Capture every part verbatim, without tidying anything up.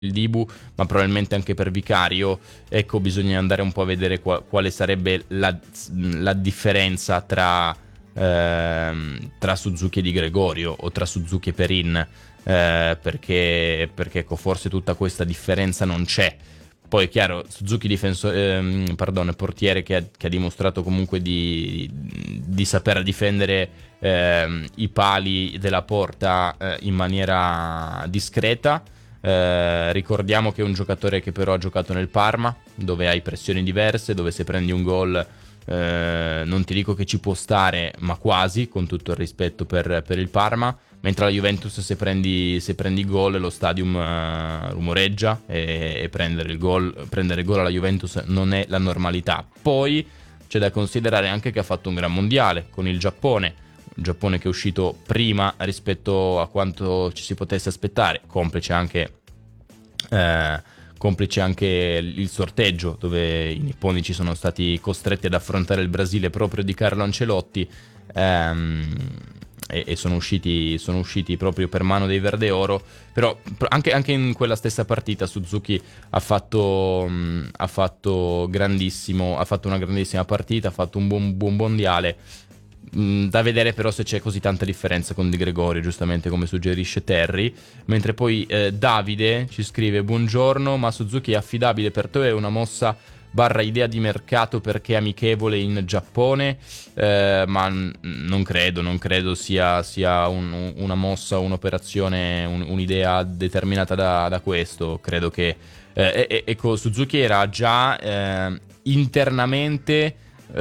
il Dibu, ma probabilmente anche per Vicario. Ecco, bisogna andare un po' a vedere qua, quale sarebbe la, la differenza tra, ehm, tra Suzuki e Di Gregorio, o tra Suzuki e Perin, eh, perché, perché ecco, forse tutta questa differenza non c'è. Poi è chiaro, Suzuki difenso, ehm, pardon, portiere che ha, che ha dimostrato comunque di, di saper difendere ehm, i pali della porta eh, in maniera discreta. Eh, ricordiamo che è un giocatore che però ha giocato nel Parma, dove hai pressioni diverse, dove se prendi un gol eh, non ti dico che ci può stare, ma quasi, con tutto il rispetto per, per il Parma. Mentre la Juventus, se prendi, se prendi gol, lo stadium uh, rumoreggia, e, e prendere il gol, prendere gol alla Juventus non è la normalità. Poi c'è da considerare anche che ha fatto un gran mondiale con il Giappone, un Giappone che è uscito prima rispetto a quanto ci si potesse aspettare, complice anche, eh, complice anche il sorteggio, dove i nipponici sono stati costretti ad affrontare il Brasile proprio di Carlo Ancelotti. Ehm, e sono usciti, sono usciti proprio per mano dei Verde Oro. Però anche, anche in quella stessa partita Suzuki ha fatto, mh, ha fatto grandissimo, ha fatto una grandissima partita, ha fatto un buon, buon mondiale. Mh, da vedere però se c'è così tanta differenza con Di Gregorio, giustamente come suggerisce Terry. Mentre poi eh, Davide ci scrive: buongiorno, ma Suzuki è affidabile per te? È una mossa barra idea di mercato perché è amichevole in Giappone? Eh, ma n- non credo, non credo sia, sia un, una mossa, un'operazione, un, un'idea determinata da, da questo. Credo che eh, e- ecco, Suzuki era già eh, internamente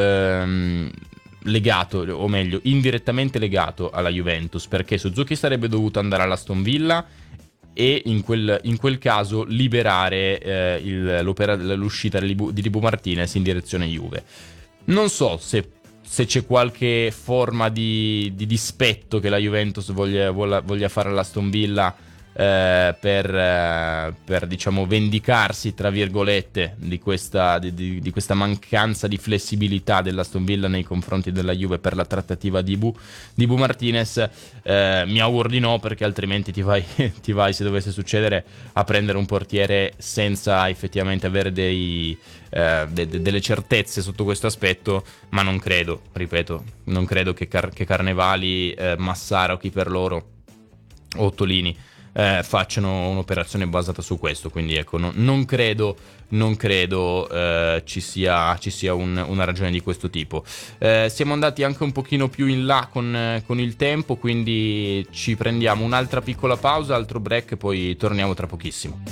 ehm, legato, o meglio indirettamente legato alla Juventus, perché Suzuki sarebbe dovuto andare all'Aston Villa e in quel, in quel caso liberare eh, il, l'uscita di Dibu Martinez in direzione Juve. Non so se, se c'è qualche forma di, di dispetto che la Juventus voglia, voglia, voglia fare all'Aston Villa eh, per, eh, per diciamo vendicarsi tra virgolette di questa, di, di, di questa mancanza di flessibilità dell'Aston Villa nei confronti della Juve per la trattativa di Dibu, Dibu Martinez. Eh, mi auguro di no, perché altrimenti ti vai, ti vai, se dovesse succedere, a prendere un portiere senza effettivamente avere dei, eh, de, de, delle certezze sotto questo aspetto. Ma non credo, ripeto, non credo che, Car- che Carnevali, eh, Massara o chi per loro, o Ottolini Eh, facciano un'operazione basata su questo. Quindi ecco, no, non credo non credo eh, ci sia, ci sia un, una ragione di questo tipo. Eh, siamo andati anche un pochino più in là con, con il tempo, quindi ci prendiamo un'altra piccola pausa, altro break, poi torniamo tra pochissimo.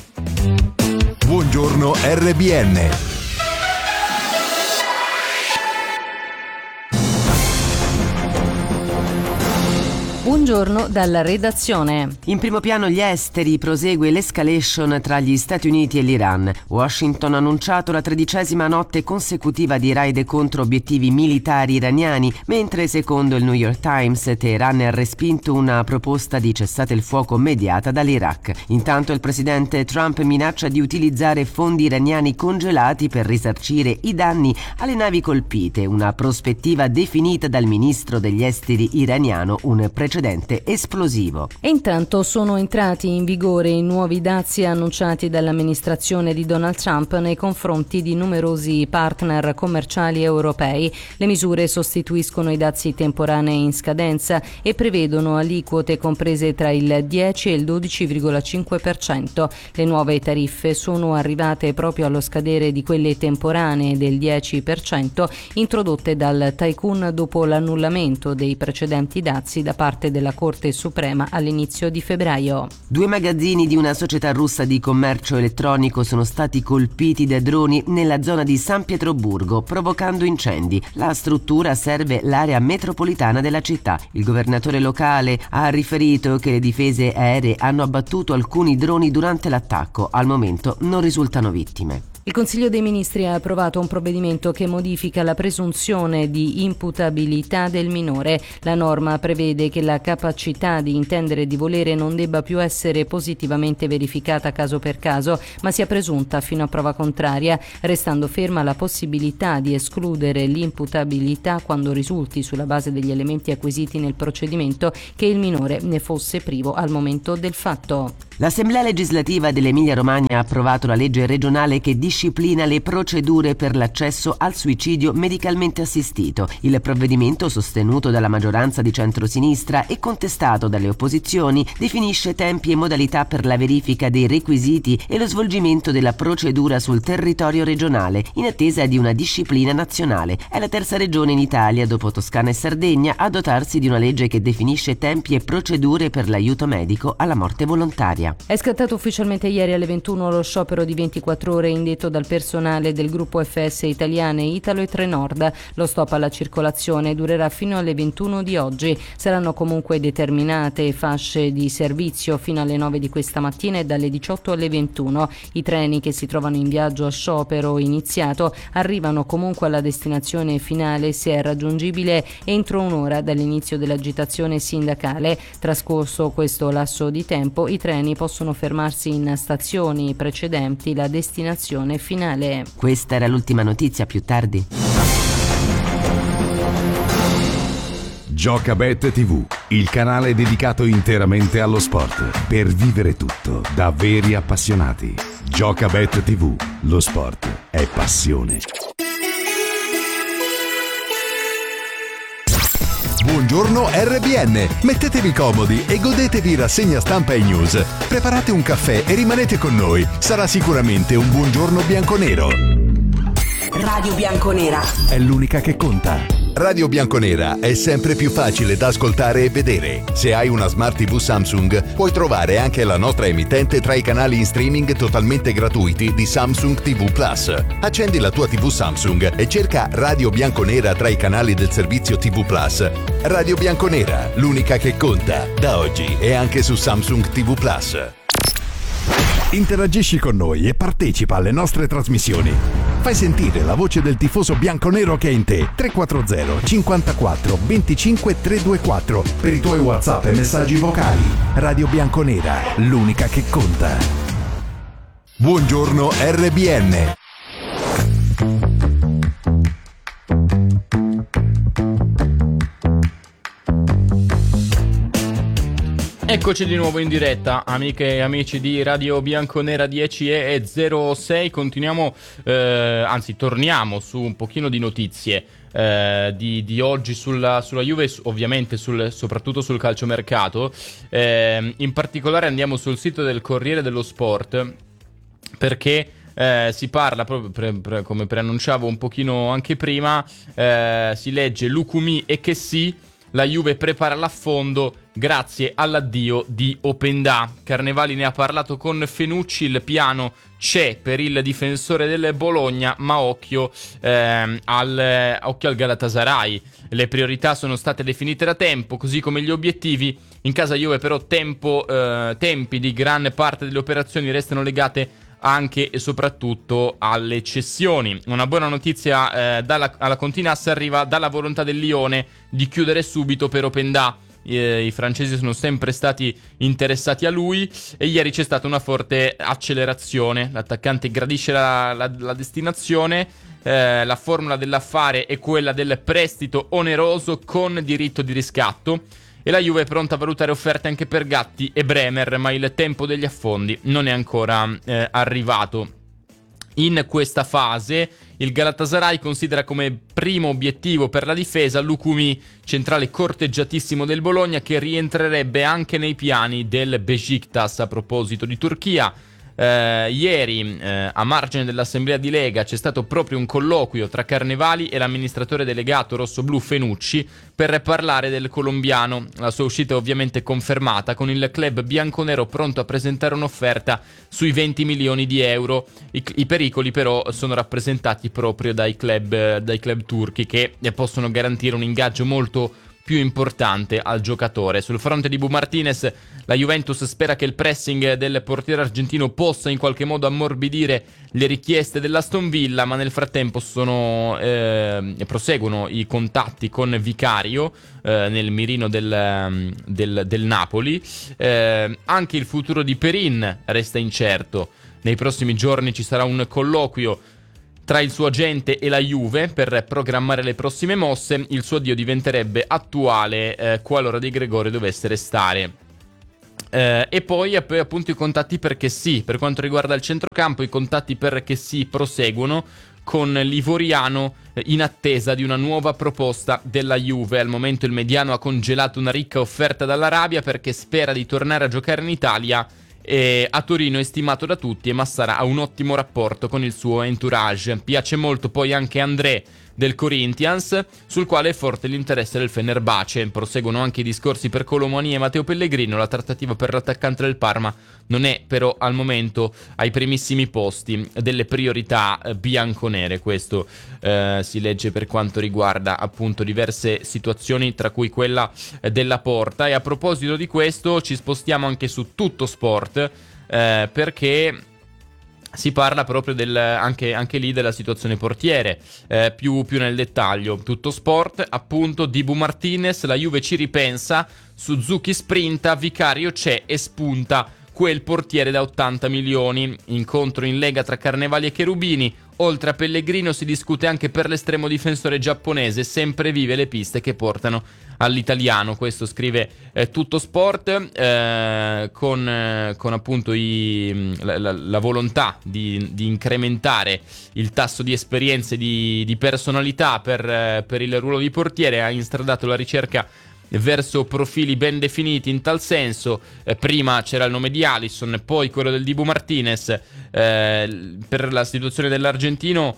Buongiorno R B N. Buongiorno dalla redazione. In primo piano gli esteri, prosegue l'escalation tra gli Stati Uniti e l'Iran. Washington ha annunciato la tredicesima notte consecutiva di raid contro obiettivi militari iraniani, mentre secondo il New York Times Teheran ha respinto una proposta di cessate il fuoco mediata dall'Iraq. Intanto il presidente Trump minaccia di utilizzare fondi iraniani congelati per risarcire i danni alle navi colpite, una prospettiva definita dal ministro degli esteri iraniano un precedente esplosivo. E intanto sono entrati in vigore i nuovi dazi annunciati dall'amministrazione di Donald Trump nei confronti di numerosi partner commerciali europei. Le misure sostituiscono i dazi temporanei in scadenza e prevedono aliquote comprese tra il dieci e il dodici virgola cinque per cento. Le nuove tariffe sono arrivate proprio allo scadere di quelle temporanee del dieci per cento introdotte dal tycoon dopo l'annullamento dei precedenti dazi da parte della Corte Suprema all'inizio di febbraio. Due magazzini di una società russa di commercio elettronico sono stati colpiti da droni nella zona di San Pietroburgo, provocando incendi. La struttura serve l'area metropolitana della città. Il governatore locale ha riferito che le difese aeree hanno abbattuto alcuni droni durante l'attacco. Al momento non risultano vittime. Il Consiglio dei Ministri ha approvato un provvedimento che modifica la presunzione di imputabilità del minore. La norma prevede che la capacità di intendere e di volere non debba più essere positivamente verificata caso per caso, ma sia presunta fino a prova contraria, restando ferma la possibilità di escludere l'imputabilità quando risulti, sulla base degli elementi acquisiti nel procedimento, che il minore ne fosse privo al momento del fatto. L'Assemblea legislativa dell'Emilia-Romagna ha approvato la legge regionale che disciplina le procedure per l'accesso al suicidio medicalmente assistito. Il provvedimento, sostenuto dalla maggioranza di centrosinistra e contestato dalle opposizioni, definisce tempi e modalità per la verifica dei requisiti e lo svolgimento della procedura sul territorio regionale, in attesa di una disciplina nazionale. È la terza regione in Italia, dopo Toscana e Sardegna, a dotarsi di una legge che definisce tempi e procedure per l'aiuto medico alla morte volontaria. È scattato ufficialmente ieri alle ventuno lo sciopero di ventiquattro ore indetto dal personale del gruppo F S Italiane, Italo e Trenord. Lo stop alla circolazione durerà fino alle ventuno di oggi. Saranno comunque determinate fasce di servizio fino alle nove di questa mattina e dalle diciotto alle ventuno. I treni che si trovano in viaggio a sciopero iniziato arrivano comunque alla destinazione finale se è raggiungibile entro un'ora dall'inizio dell'agitazione sindacale. Trascorso questo lasso di tempo, i treni possono fermarsi in stazioni precedenti la destinazione finale. Questa era l'ultima notizia, più tardi. Giocabet tivù, il canale dedicato interamente allo sport, per vivere tutto da veri appassionati. Giocabet tivù, lo sport è passione. Buongiorno R B N, mettetevi comodi e godetevi rassegna stampa e news. Preparate un caffè e rimanete con noi, sarà sicuramente un buongiorno bianconero. Radio Bianconera È l'unica che conta. Radio Bianconera è sempre più facile da ascoltare e vedere. Se hai una Smart tivù Samsung, puoi trovare anche la nostra emittente tra i canali in streaming totalmente gratuiti di Samsung tivù Plus. Accendi la tua tivù Samsung e cerca Radio Bianconera tra i canali del servizio tivù Plus. Radio Bianconera, l'unica che conta, da oggi e anche su Samsung tivù Plus. Interagisci con noi e partecipa alle nostre trasmissioni. Fai sentire la voce del tifoso bianconero che è in te. tre quattro zero cinquantaquattro venticinque trecentoventiquattro per i tuoi WhatsApp e messaggi vocali. Radio Bianconera, l'unica che conta. Buongiorno R B N. Eccoci di nuovo in diretta, amiche e amici di Radio Bianconera. Dieci e zero sei. Continuiamo, eh, anzi torniamo su un pochino di notizie eh, di, di oggi sulla, sulla Juve, ovviamente sul, soprattutto sul calciomercato. Eh, in particolare andiamo sul sito del Corriere dello Sport, perché Eh, si parla, proprio pre, pre, come preannunciavo un pochino anche prima, eh, si legge Lucumi e che sì, la Juve prepara l'affondo grazie all'addio di Openda. Carnevali ne ha parlato con Fenucci, il piano c'è per il difensore del Bologna, ma occhio, eh, al, occhio al Galatasaray. Le priorità sono state definite da tempo, così come gli obiettivi. In casa Juve però tempo, eh, tempi di gran parte delle operazioni restano legate anche e soprattutto alle cessioni. Una buona notizia eh, dalla, alla Continas arriva dalla volontà del Lione di chiudere subito per Openda. Eh, I francesi sono sempre stati interessati a lui e ieri c'è stata una forte accelerazione. L'attaccante gradisce la, la, la destinazione. Eh, la formula dell'affare è quella del prestito oneroso con diritto di riscatto. E la Juve è pronta a valutare offerte anche per Gatti e Bremer, ma il tempo degli affondi non è ancora eh, arrivato. In questa fase il Galatasaray considera come primo obiettivo per la difesa Lucumi, centrale corteggiatissimo del Bologna, che rientrerebbe anche nei piani del Beşiktaş. A proposito di Turchia, Eh, ieri eh, a margine dell'assemblea di Lega c'è stato proprio un colloquio tra Carnevali e l'amministratore delegato rossoblu Fenucci per parlare del colombiano. La sua uscita è ovviamente confermata, con il club bianconero pronto a presentare un'offerta sui venti milioni di euro. I, i pericoli però sono rappresentati proprio dai club, dai club turchi, che possono garantire un ingaggio molto più importante al giocatore. Sul fronte di Bu Martinez, la Juventus spera che il pressing del portiere argentino possa in qualche modo ammorbidire le richieste dell'Aston Villa, ma nel frattempo sono, eh, proseguono i contatti con Vicario eh, nel mirino del, del, del Napoli. Eh, anche il futuro di Perin resta incerto. Nei prossimi giorni ci sarà un colloquio tra il suo agente e la Juve per programmare le prossime mosse. Il suo addio diventerebbe attuale eh, qualora Di Gregorio dovesse restare. Eh, e poi appunto i contatti per Kessie. Per quanto riguarda il centrocampo, i contatti per Kessie proseguono con l'ivoriano eh, in attesa di una nuova proposta della Juve. Al momento il mediano ha congelato una ricca offerta dall'Arabia perché spera di tornare a giocare in Italia. E a Torino è stimato da tutti e Massara ha un ottimo rapporto con il suo entourage. Piace molto poi anche André del Corinthians, sul quale è forte l'interesse del Fenerbahce. Proseguono anche i discorsi per Colomani e Matteo Pellegrino. La trattativa per l'attaccante del Parma non è però al momento ai primissimi posti delle priorità bianconere. Questo eh, si legge per quanto riguarda appunto diverse situazioni, tra cui quella della Porta. E a proposito di questo ci spostiamo anche su Tutto Sport, eh, perché si parla proprio del, anche, anche lì della situazione portiere, eh, più, più nel dettaglio. Tutto Sport, appunto, di Bu Martinez, la Juve ci ripensa, Suzuki sprinta, Vicario c'è e spunta quel portiere da ottanta milioni. Incontro in Lega tra Carnevali e Cherubini. Oltre a Pellegrino si discute anche per l'estremo difensore giapponese, sempre vive le piste che portano all'italiano. Questo scrive eh, Tutto Sport, eh, con, eh, con appunto i, la, la, la volontà di, di incrementare il tasso di esperienze e di, di personalità per, eh, per il ruolo di portiere. Ha instradato la ricerca verso profili ben definiti in tal senso. Eh, prima c'era il nome di Alisson, poi quello del Dibu Martinez. Eh, per la situazione dell'argentino,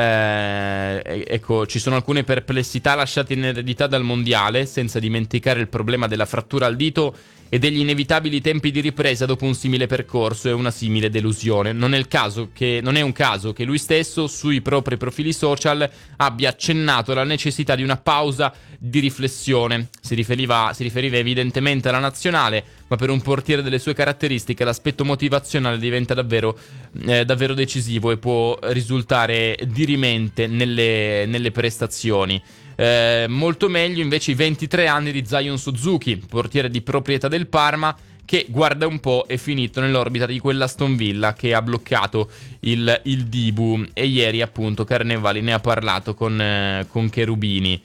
eh, ecco, ci sono alcune perplessità lasciate in eredità dal mondiale, senza dimenticare il problema della frattura al dito e degli inevitabili tempi di ripresa dopo un simile percorso e una simile delusione. Non è il caso che, non è un caso che lui stesso sui propri profili social abbia accennato alla necessità di una pausa di riflessione. Si riferiva, si riferiva evidentemente alla nazionale, ma per un portiere delle sue caratteristiche l'aspetto motivazionale diventa davvero, eh, davvero decisivo e può risultare dirimente nelle, nelle prestazioni. Eh, molto meglio invece i ventitré anni di Zion Suzuki, portiere di proprietà del Parma, che guarda un po' è finito nell'orbita di quell'Aston Villa che ha bloccato il, il Dibu. E ieri appunto Carnevali ne ha parlato con, eh, con Cherubini.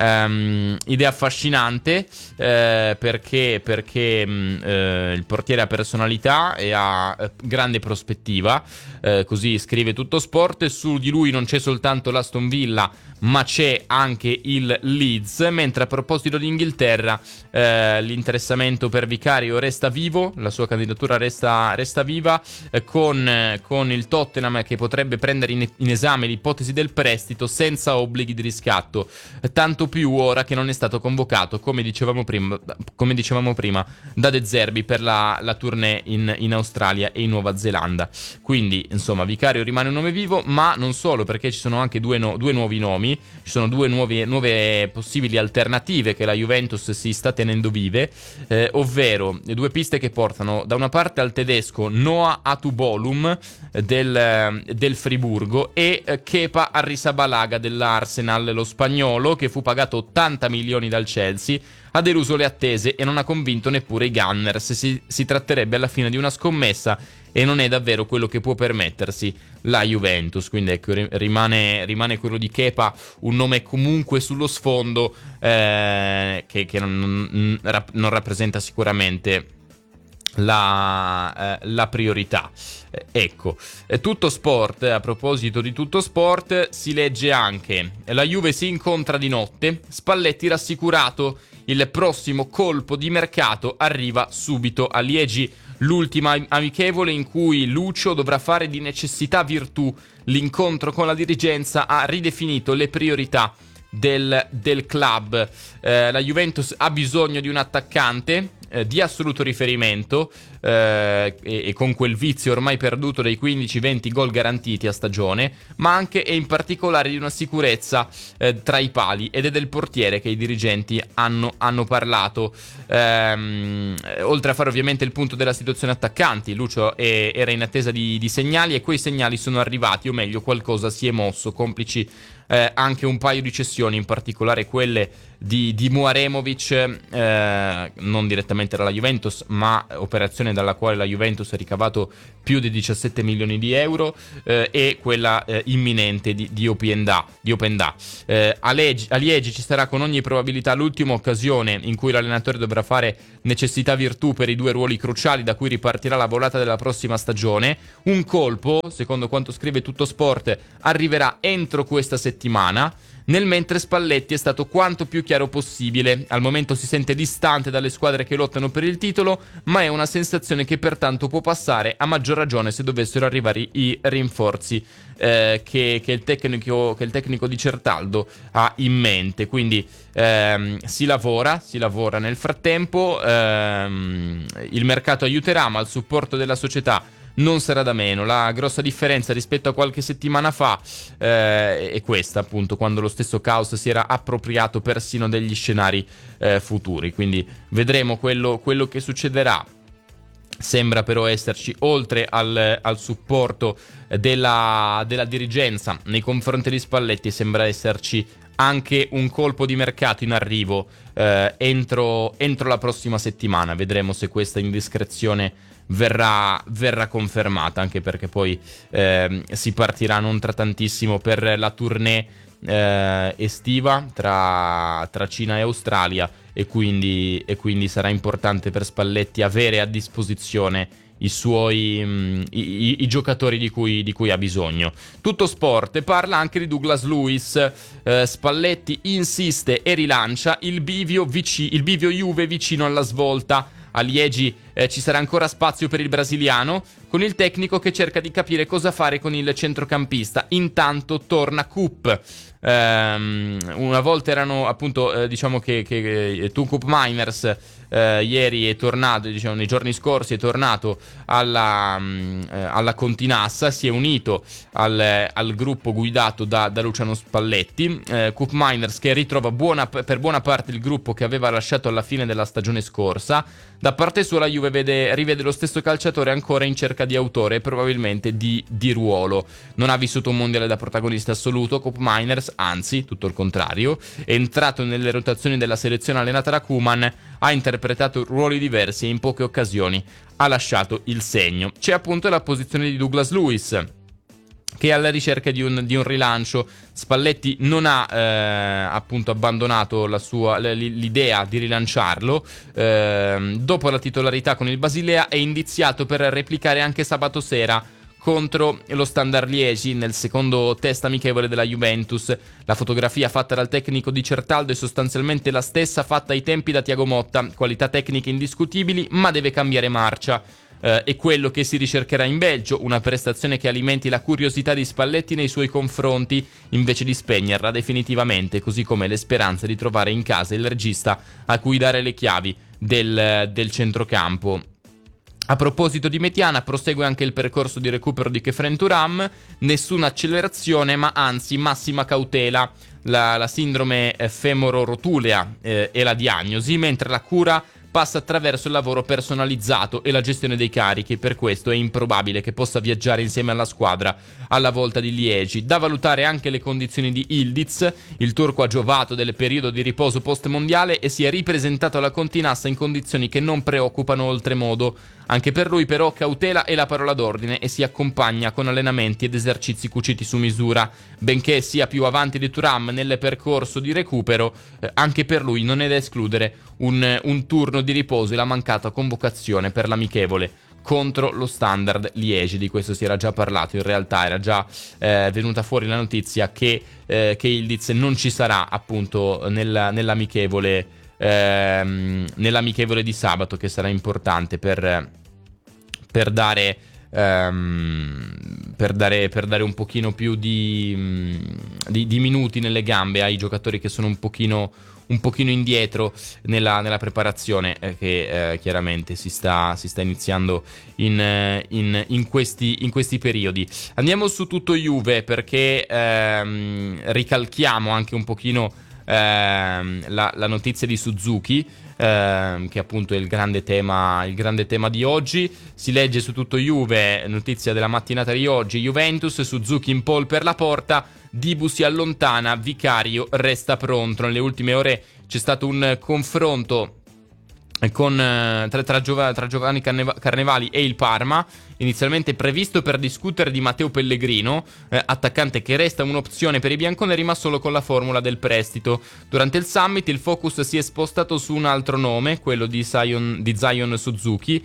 Um, idea affascinante, eh, perché, perché mh, eh, il portiere ha personalità e ha eh, grande prospettiva, eh, così scrive Tutto Sport. Su di lui non c'è soltanto l'Aston Villa, ma c'è anche il Leeds. Mentre a proposito di Inghilterra, eh, l'interessamento per Vicario resta vivo, la sua candidatura resta, resta viva, eh, con, eh, con il Tottenham che potrebbe prendere in, in esame l'ipotesi del prestito senza obblighi di riscatto, eh, tanto più ora che non è stato convocato, come dicevamo prima, come dicevamo prima da De Zerbi per la, la tournée in, in Australia e in Nuova Zelanda. Quindi insomma Vicario rimane un nome vivo, ma non solo, perché ci sono anche due, no, due nuovi nomi, ci sono due nuove, nuove possibili alternative che la Juventus si sta tenendo vive, eh, ovvero due piste che portano da una parte al tedesco Noah Atubolum del, del Friburgo e eh, Kepa Arrizabalaga dell'Arsenal. Lo spagnolo, che fu pagato ottanta milioni dal Chelsea, ha deluso le attese e non ha convinto neppure i Gunners. Si, si tratterebbe alla fine di una scommessa e non è davvero quello che può permettersi la Juventus. Quindi ecco, rimane, rimane quello di Kepa un nome comunque sullo sfondo, eh, che, che non, non, non rappresenta sicuramente la, eh, la priorità. Eh, ecco, eh, Tutto Sport, a proposito di Tutto Sport, si legge anche: la Juve si incontra di notte, Spalletti rassicurato, il prossimo colpo di mercato arriva subito a Liegi. L'ultima amichevole in cui Lucio dovrà fare di necessità virtù. L'incontro con la dirigenza ha ridefinito le priorità del, del club. Eh, la Juventus ha bisogno di un attaccante, eh, di assoluto riferimento eh, e, e con quel vizio ormai perduto dei quindici venti gol garantiti a stagione, ma anche e in particolare di una sicurezza eh, tra i pali, ed è del portiere che i dirigenti hanno, hanno parlato. Ehm, oltre a fare ovviamente il punto della situazione attaccanti, Lucio è, era in attesa di, di segnali, e quei segnali sono arrivati, o meglio qualcosa si è mosso, complici Eh, anche un paio di cessioni, in particolare quelle di, di Muaremovic, eh, non direttamente dalla Juventus, ma operazione dalla quale la Juventus ha ricavato più di diciassette milioni di euro, eh, e quella eh, imminente di, di Openda. Di Openda. Eh, a, Liegi, a Liegi ci sarà con ogni probabilità l'ultima occasione in cui l'allenatore dovrà fare necessità virtù per i due ruoli cruciali da cui ripartirà la volata della prossima stagione. Un colpo, secondo quanto scrive Tutto Sport, arriverà entro questa settimana, nel mentre Spalletti è stato quanto più chiaro possibile. Al momento si sente distante dalle squadre che lottano per il titolo, ma è una sensazione che pertanto può passare, a maggior ragione se dovessero arrivare i rinforzi eh, che, che, il tecnico, che il tecnico di Certaldo ha in mente. Quindi ehm, si lavora, si lavora nel frattempo, ehm, il mercato aiuterà, ma il supporto della società non sarà da meno. La grossa differenza rispetto a qualche settimana fa eh, è questa, appunto, quando lo stesso Caos si era appropriato persino degli scenari eh, futuri. Quindi vedremo quello, quello che succederà. Sembra però esserci, oltre al, al supporto della, della dirigenza nei confronti di Spalletti, sembra esserci anche un colpo di mercato in arrivo eh, entro, entro la prossima settimana. Vedremo se questa indiscrezione verrà, verrà confermata, anche perché poi eh, si partirà non tra tantissimo per la tournée eh, estiva tra, tra Cina e Australia, e quindi, e quindi sarà importante per Spalletti avere a disposizione i suoi mh, i, i giocatori di cui, di cui ha bisogno. Tutto Sport parla anche di Douglas Luiz. eh, Spalletti insiste e rilancia il bivio, vici, il bivio Juve vicino alla svolta. A Liegi eh, ci sarà ancora spazio per il brasiliano, con il tecnico che cerca di capire cosa fare con il centrocampista. Intanto torna Coop. Um, una volta erano appunto eh, diciamo che, che eh, tu Coop Miners eh, ieri è tornato, diciamo nei giorni scorsi è tornato alla, um, eh, alla Continassa, si è unito al, al gruppo guidato da, da Luciano Spalletti. eh, Coop Miners che ritrova buona, per buona parte il gruppo che aveva lasciato alla fine della stagione scorsa. Da parte sua la Juve vede, rivede lo stesso calciatore ancora in cerca di autore e probabilmente di, di ruolo. Non ha vissuto un mondiale da protagonista assoluto Coop Miners, anzi tutto il contrario. È entrato nelle rotazioni della selezione allenata da Koeman, ha interpretato ruoli diversi e in poche occasioni ha lasciato il segno. C'è appunto la posizione di Douglas Luiz, che è alla ricerca di un, di un rilancio. Spalletti non ha eh, appunto abbandonato la sua, l'idea di rilanciarlo. Eh, dopo la titolarità con il Basilea è indiziato per replicare anche sabato sera contro lo Standard Liegi nel secondo test amichevole della Juventus. La fotografia fatta dal tecnico di Certaldo è sostanzialmente la stessa fatta ai tempi da Thiago Motta. Qualità tecniche indiscutibili, ma deve cambiare marcia. Uh, è quello che si ricercherà in Belgio, una prestazione che alimenti la curiosità di Spalletti nei suoi confronti, invece di spegnerla definitivamente, così come le speranze di trovare in casa il regista a cui dare le chiavi del, del centrocampo. A proposito di Metiana, prosegue anche il percorso di recupero di Kefren Turam. Nessuna accelerazione, ma anzi massima cautela. La, la sindrome femoro-rotulea eh, è la diagnosi, mentre la cura passa attraverso il lavoro personalizzato e la gestione dei carichi. Per questo è improbabile che possa viaggiare insieme alla squadra alla volta di Liegi. Da valutare anche le condizioni di Ildiz. Il turco ha giovato del periodo di riposo post-mondiale e si è ripresentato alla Continassa in condizioni che non preoccupano oltremodo. Anche per lui però cautela è la parola d'ordine e si accompagna con allenamenti ed esercizi cuciti su misura. Benché sia più avanti di Thuram nel percorso di recupero, eh, anche per lui non è da escludere un, un turno di riposo e la mancata convocazione per l'amichevole contro lo Standard Liegi. Di questo si era già parlato, in realtà era già eh, venuta fuori la notizia che, eh, che Ildiz non ci sarà appunto nella, nell'amichevole, ehm, nell'amichevole di sabato, che sarà importante per, per dare... Um, per dare per dare un pochino più di, um, di, di minuti nelle gambe ai giocatori che sono un pochino, un pochino indietro nella, nella preparazione eh, che eh, chiaramente si sta, si sta iniziando in, in, in, questi, in questi periodi. Andiamo su tutto Juve, perché ehm, ricalchiamo anche un pochino ehm, la, la notizia di Suzuki, ehm, che appunto è il grande tema, il grande tema di oggi. Si legge su tutto Juve, notizia della mattinata di oggi: Juventus, Suzuki in pole per la porta, Dibu si allontana, Vicario resta pronto. Nelle ultime ore c'è stato un confronto con, tra, tra, Giov- tra Giovanni Carneva- Carnevali e il Parma, inizialmente previsto per discutere di Matteo Pellegrino, eh, attaccante che resta un'opzione per i bianconeri ma solo con la formula del prestito. Durante il summit il focus si è spostato su un altro nome, quello di Zion, di Zion Suzuki,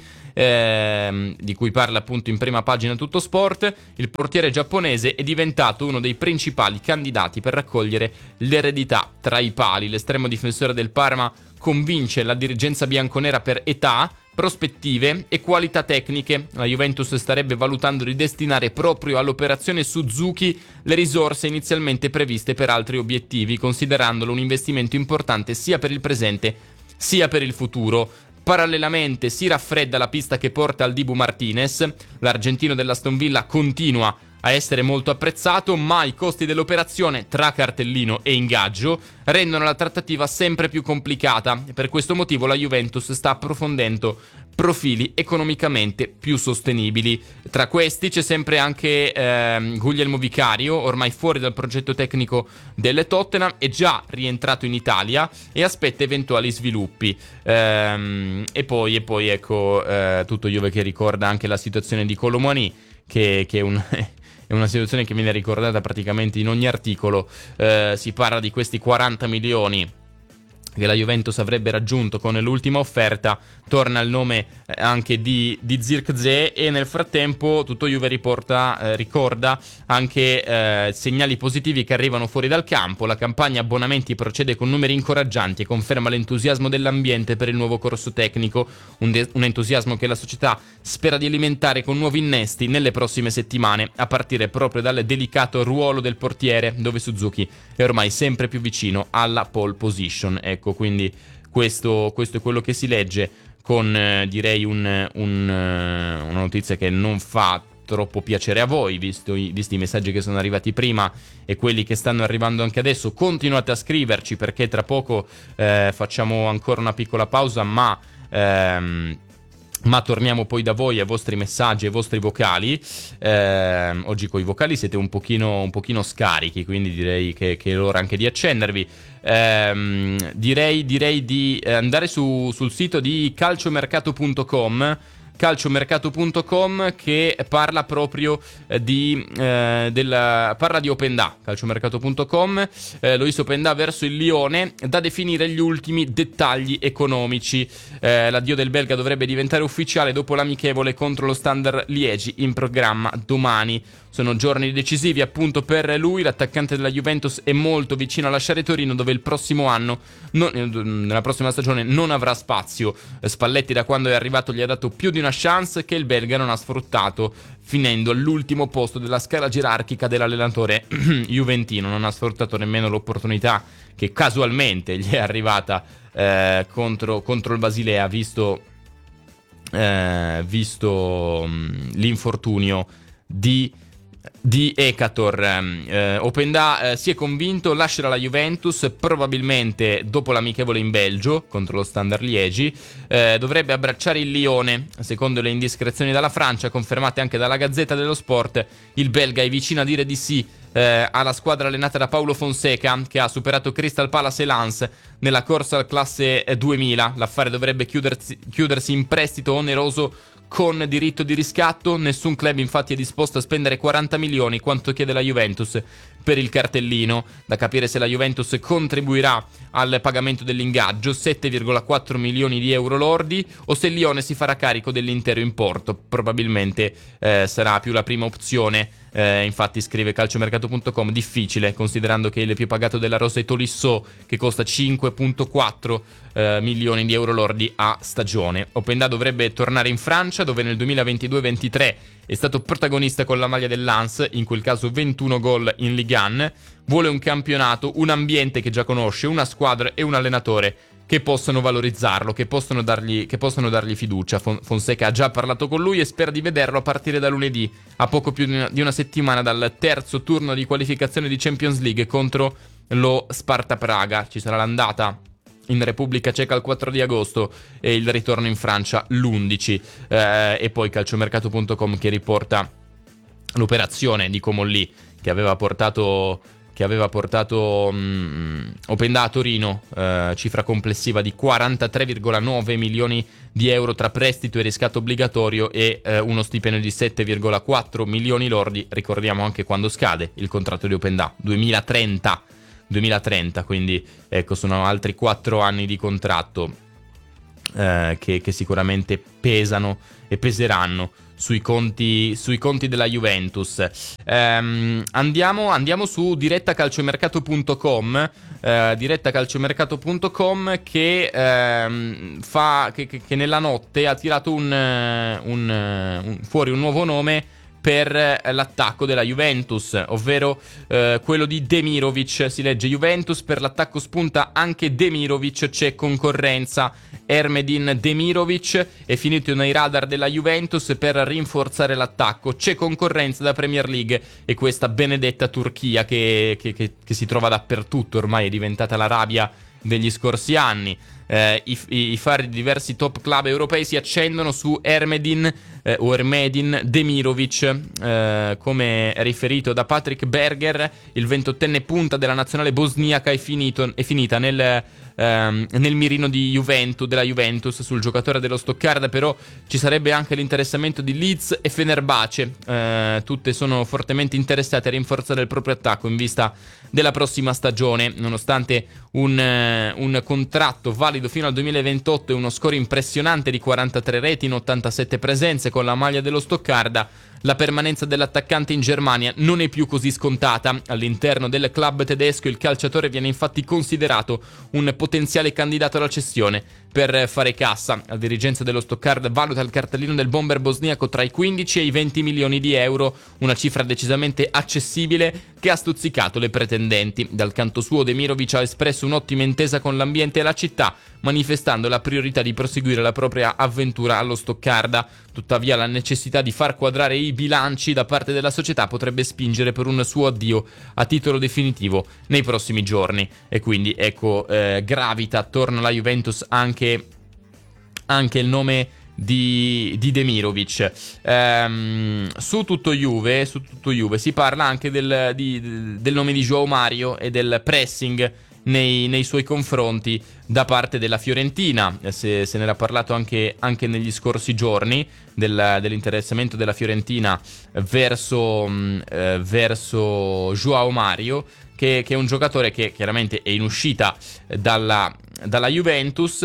ehm, di cui parla appunto in prima pagina Tutto Sport. Il portiere giapponese è diventato uno dei principali candidati per raccogliere l'eredità tra i pali. L'estremo difensore del Parma convince la dirigenza bianconera per età, prospettive e qualità tecniche. La Juventus starebbe valutando di destinare proprio all'operazione Suzuki le risorse inizialmente previste per altri obiettivi, considerandolo un investimento importante sia per il presente sia per il futuro. Parallelamente si raffredda la pista che porta al Dibu Martinez. L'argentino dell'Aston Villa continua a essere molto apprezzato, ma i costi dell'operazione tra cartellino e ingaggio rendono la trattativa sempre più complicata. Per questo motivo la Juventus sta approfondendo profili economicamente più sostenibili. Tra questi c'è sempre anche ehm, Guglielmo Vicario, ormai fuori dal progetto tecnico del Tottenham, è già rientrato in Italia e aspetta eventuali sviluppi. Ehm, e poi, e poi ecco eh, tutto Juve che ricorda anche la situazione di Kolo Muani, che, che è un... È una situazione che viene ricordata praticamente in ogni articolo. Eh, si parla di questi quaranta milioni che la Juventus avrebbe raggiunto con l'ultima offerta. Torna il nome eh, anche di, di Zirkzee, e nel frattempo tutto Juve riporta, eh, ricorda anche eh, segnali positivi che arrivano fuori dal campo. La campagna abbonamenti procede con numeri incoraggianti e conferma l'entusiasmo dell'ambiente per il nuovo corso tecnico, un, de- un entusiasmo che la società spera di alimentare con nuovi innesti nelle prossime settimane, a partire proprio dal delicato ruolo del portiere, dove Suzuki è ormai sempre più vicino alla pole position. Ecco, quindi questo, questo è quello che si legge, con eh, direi un, un, uh, una notizia che non fa troppo piacere a voi, visto i, visti i messaggi che sono arrivati prima e quelli che stanno arrivando anche adesso. Continuate a scriverci, perché tra poco eh, facciamo ancora una piccola pausa, ma... Ehm, ma torniamo poi da voi, ai vostri messaggi, ai vostri vocali. Eh, oggi con i vocali siete un pochino, un pochino scarichi, quindi direi che, che è l'ora anche di accendervi. Eh, direi, direi di andare su, sul sito di calciomercato punto com, calciomercato punto com, che parla proprio eh, di eh, della, parla di Openda. Calciomercato punto com, eh, Loïs Openda verso il Lione, da definire gli ultimi dettagli economici. Eh, l'addio del belga dovrebbe diventare ufficiale dopo l'amichevole contro lo Standard Liegi in programma domani. Sono giorni decisivi appunto per lui. L'attaccante della Juventus è molto vicino a lasciare Torino, dove il prossimo anno, non, nella prossima stagione, non avrà spazio. Spalletti, da quando è arrivato, gli ha dato più di una chance che il belga non ha sfruttato, finendo all'ultimo posto della scala gerarchica dell'allenatore juventino. Non ha sfruttato nemmeno l'opportunità che casualmente gli è arrivata eh, contro, contro il Basilea, visto, eh, visto mh, l'infortunio di di Ekator. eh, Openda eh, si è convinto, lascerà la Juventus probabilmente dopo l'amichevole in Belgio contro lo Standard Liegi. eh, dovrebbe abbracciare il Lione. Secondo le indiscrezioni dalla Francia, confermate anche dalla Gazzetta dello Sport, il belga è vicino a dire di sì eh, alla squadra allenata da Paulo Fonseca, che ha superato Crystal Palace e Lens nella corsa al classe duemila. L'affare dovrebbe chiudersi, chiudersi in prestito oneroso con diritto di riscatto. Nessun club infatti è disposto a spendere quaranta milioni, quanto chiede la Juventus per il cartellino. Da capire se la Juventus contribuirà al pagamento dell'ingaggio, sette virgola quattro milioni di euro lordi, o se il Lione si farà carico dell'intero importo. Probabilmente eh, sarà più la prima opzione Eh, infatti scrive calciomercato punto com, difficile considerando che il più pagato della rosa è Tolisso, che costa cinque virgola quattro eh, milioni di euro lordi a stagione. Openda dovrebbe tornare in Francia, dove nel duemilaventidue ventitré è stato protagonista con la maglia del Lens, in quel caso ventuno gol in Ligue uno. Vuole un campionato, un ambiente che già conosce, una squadra e un allenatore che possono valorizzarlo, che possono dargli, che possono dargli fiducia. Fonseca ha già parlato con lui e spera di vederlo a partire da lunedì, a poco più di una, di una settimana dal terzo turno di qualificazione di Champions League contro lo Sparta Praga. Ci sarà l'andata in Repubblica Ceca il quattro di agosto e il ritorno in Francia l'undici. Eh, e poi calciomercato punto com che riporta l'operazione di Comolli che aveva portato... che aveva portato um, Openda a Torino, eh, cifra complessiva di quarantatré virgola nove milioni di euro tra prestito e riscatto obbligatorio e eh, uno stipendio di sette virgola quattro milioni lordi. Ricordiamo anche quando scade il contratto di Openda, duemilatrenta, duemilatrenta, quindi ecco, sono altri quattro anni di contratto eh, che, che sicuramente pesano e peseranno sui conti, sui conti della Juventus. Ehm, andiamo, andiamo su diretta calciomercato punto com, eh, diretta calciomercato punto com che, ehm, fa, che, che, che nella notte ha tirato un, un, un, fuori un nuovo nome per l'attacco della Juventus, ovvero eh, quello di Demirovic. Si legge: Juventus, per l'attacco spunta anche Demirovic, c'è concorrenza. Ermedin Demirovic è finito nei radar della Juventus per rinforzare l'attacco, c'è concorrenza da Premier League e questa benedetta Turchia che, che, che, che si trova dappertutto, ormai è diventata la rabbia degli scorsi anni. Eh, i, i, I fari di diversi top club europei si accendono su Ermedin eh, o Ermedin Demirovic, eh, come riferito da Patrick Berger. Il ventottenne punta della nazionale bosniaca è, finito, è finita nel, ehm, nel mirino di Juventus, della Juventus. Sul giocatore dello Stoccarda però ci sarebbe anche l'interessamento di Leeds e Fenerbahce, eh, tutte sono fortemente interessate a rinforzare il proprio attacco in vista della prossima stagione. Nonostante un, uh, un contratto valido fino al duemilaventotto e uno score impressionante di quarantatré reti in ottantasette presenze con la maglia dello Stoccarda, la permanenza dell'attaccante in Germania non è più così scontata. All'interno del club tedesco il calciatore viene infatti considerato un potenziale candidato alla cessione per fare cassa. La dirigenza dello Stoccarda valuta il cartellino del bomber bosniaco tra i quindici e i venti milioni di euro, una cifra decisamente accessibile che ha stuzzicato le pretendenti. Dal canto suo Demirovic ha espresso un'ottima intesa con l'ambiente e la città, manifestando la priorità di proseguire la propria avventura allo Stoccarda. Tuttavia la necessità di far quadrare i bilanci da parte della società potrebbe spingere per un suo addio a titolo definitivo nei prossimi giorni, e quindi ecco eh, gravita attorno alla Juventus anche, anche il nome di, di Demirovic. Ehm, su tutto Juve, su tutto Juve si parla anche del, di, del nome di João Mario e del pressing Nei, nei suoi confronti da parte della Fiorentina. Se, se ne era parlato anche, anche negli scorsi giorni del, dell'interessamento della Fiorentina verso, eh, verso João Mario, che, che è un giocatore che chiaramente è in uscita dalla, dalla Juventus,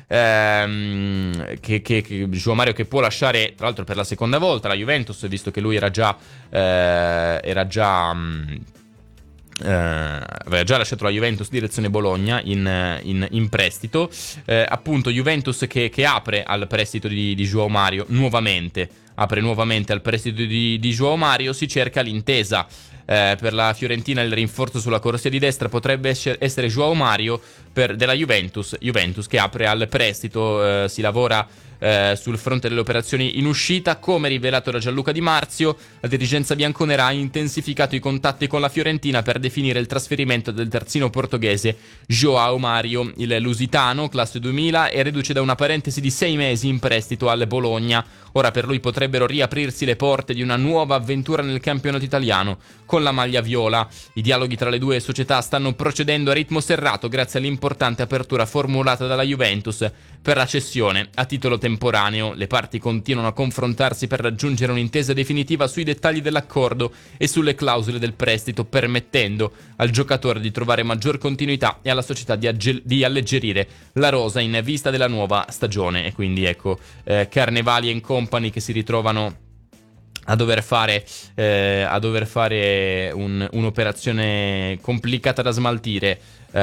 ehm, che, che, che João Mario che può lasciare tra l'altro per la seconda volta la Juventus, visto che lui era già eh, era già mh, Uh, aveva già lasciato la Juventus direzione Bologna in, in, in prestito, eh, appunto Juventus che, che apre al prestito di, di João Mario nuovamente apre nuovamente al prestito di, di João Mario. Si cerca l'intesa. Eh, per la Fiorentina il rinforzo sulla corsia di destra potrebbe essere João Mario per, della Juventus Juventus che apre al prestito. Eh, si lavora eh, sul fronte delle operazioni in uscita. Come rivelato da Gianluca Di Marzio, la dirigenza bianconera ha intensificato i contatti con la Fiorentina per definire il trasferimento del terzino portoghese João Mario. Il lusitano, classe duemila, è reduce da una parentesi di sei mesi in prestito al Bologna. Ora per lui potrebbero riaprirsi le porte di una nuova avventura nel campionato italiano con la maglia viola. I dialoghi tra le due società stanno procedendo a ritmo serrato grazie all'importante apertura formulata dalla Juventus per la cessione a titolo temporaneo. Le parti continuano a confrontarsi per raggiungere un'intesa definitiva sui dettagli dell'accordo e sulle clausole del prestito, permettendo al giocatore di trovare maggior continuità e alla società di, agge- di alleggerire la rosa in vista della nuova stagione. E quindi ecco, eh, Carnevali e Company che si ritrovano a dover fare, eh, a dover fare un, un'operazione complicata da smaltire,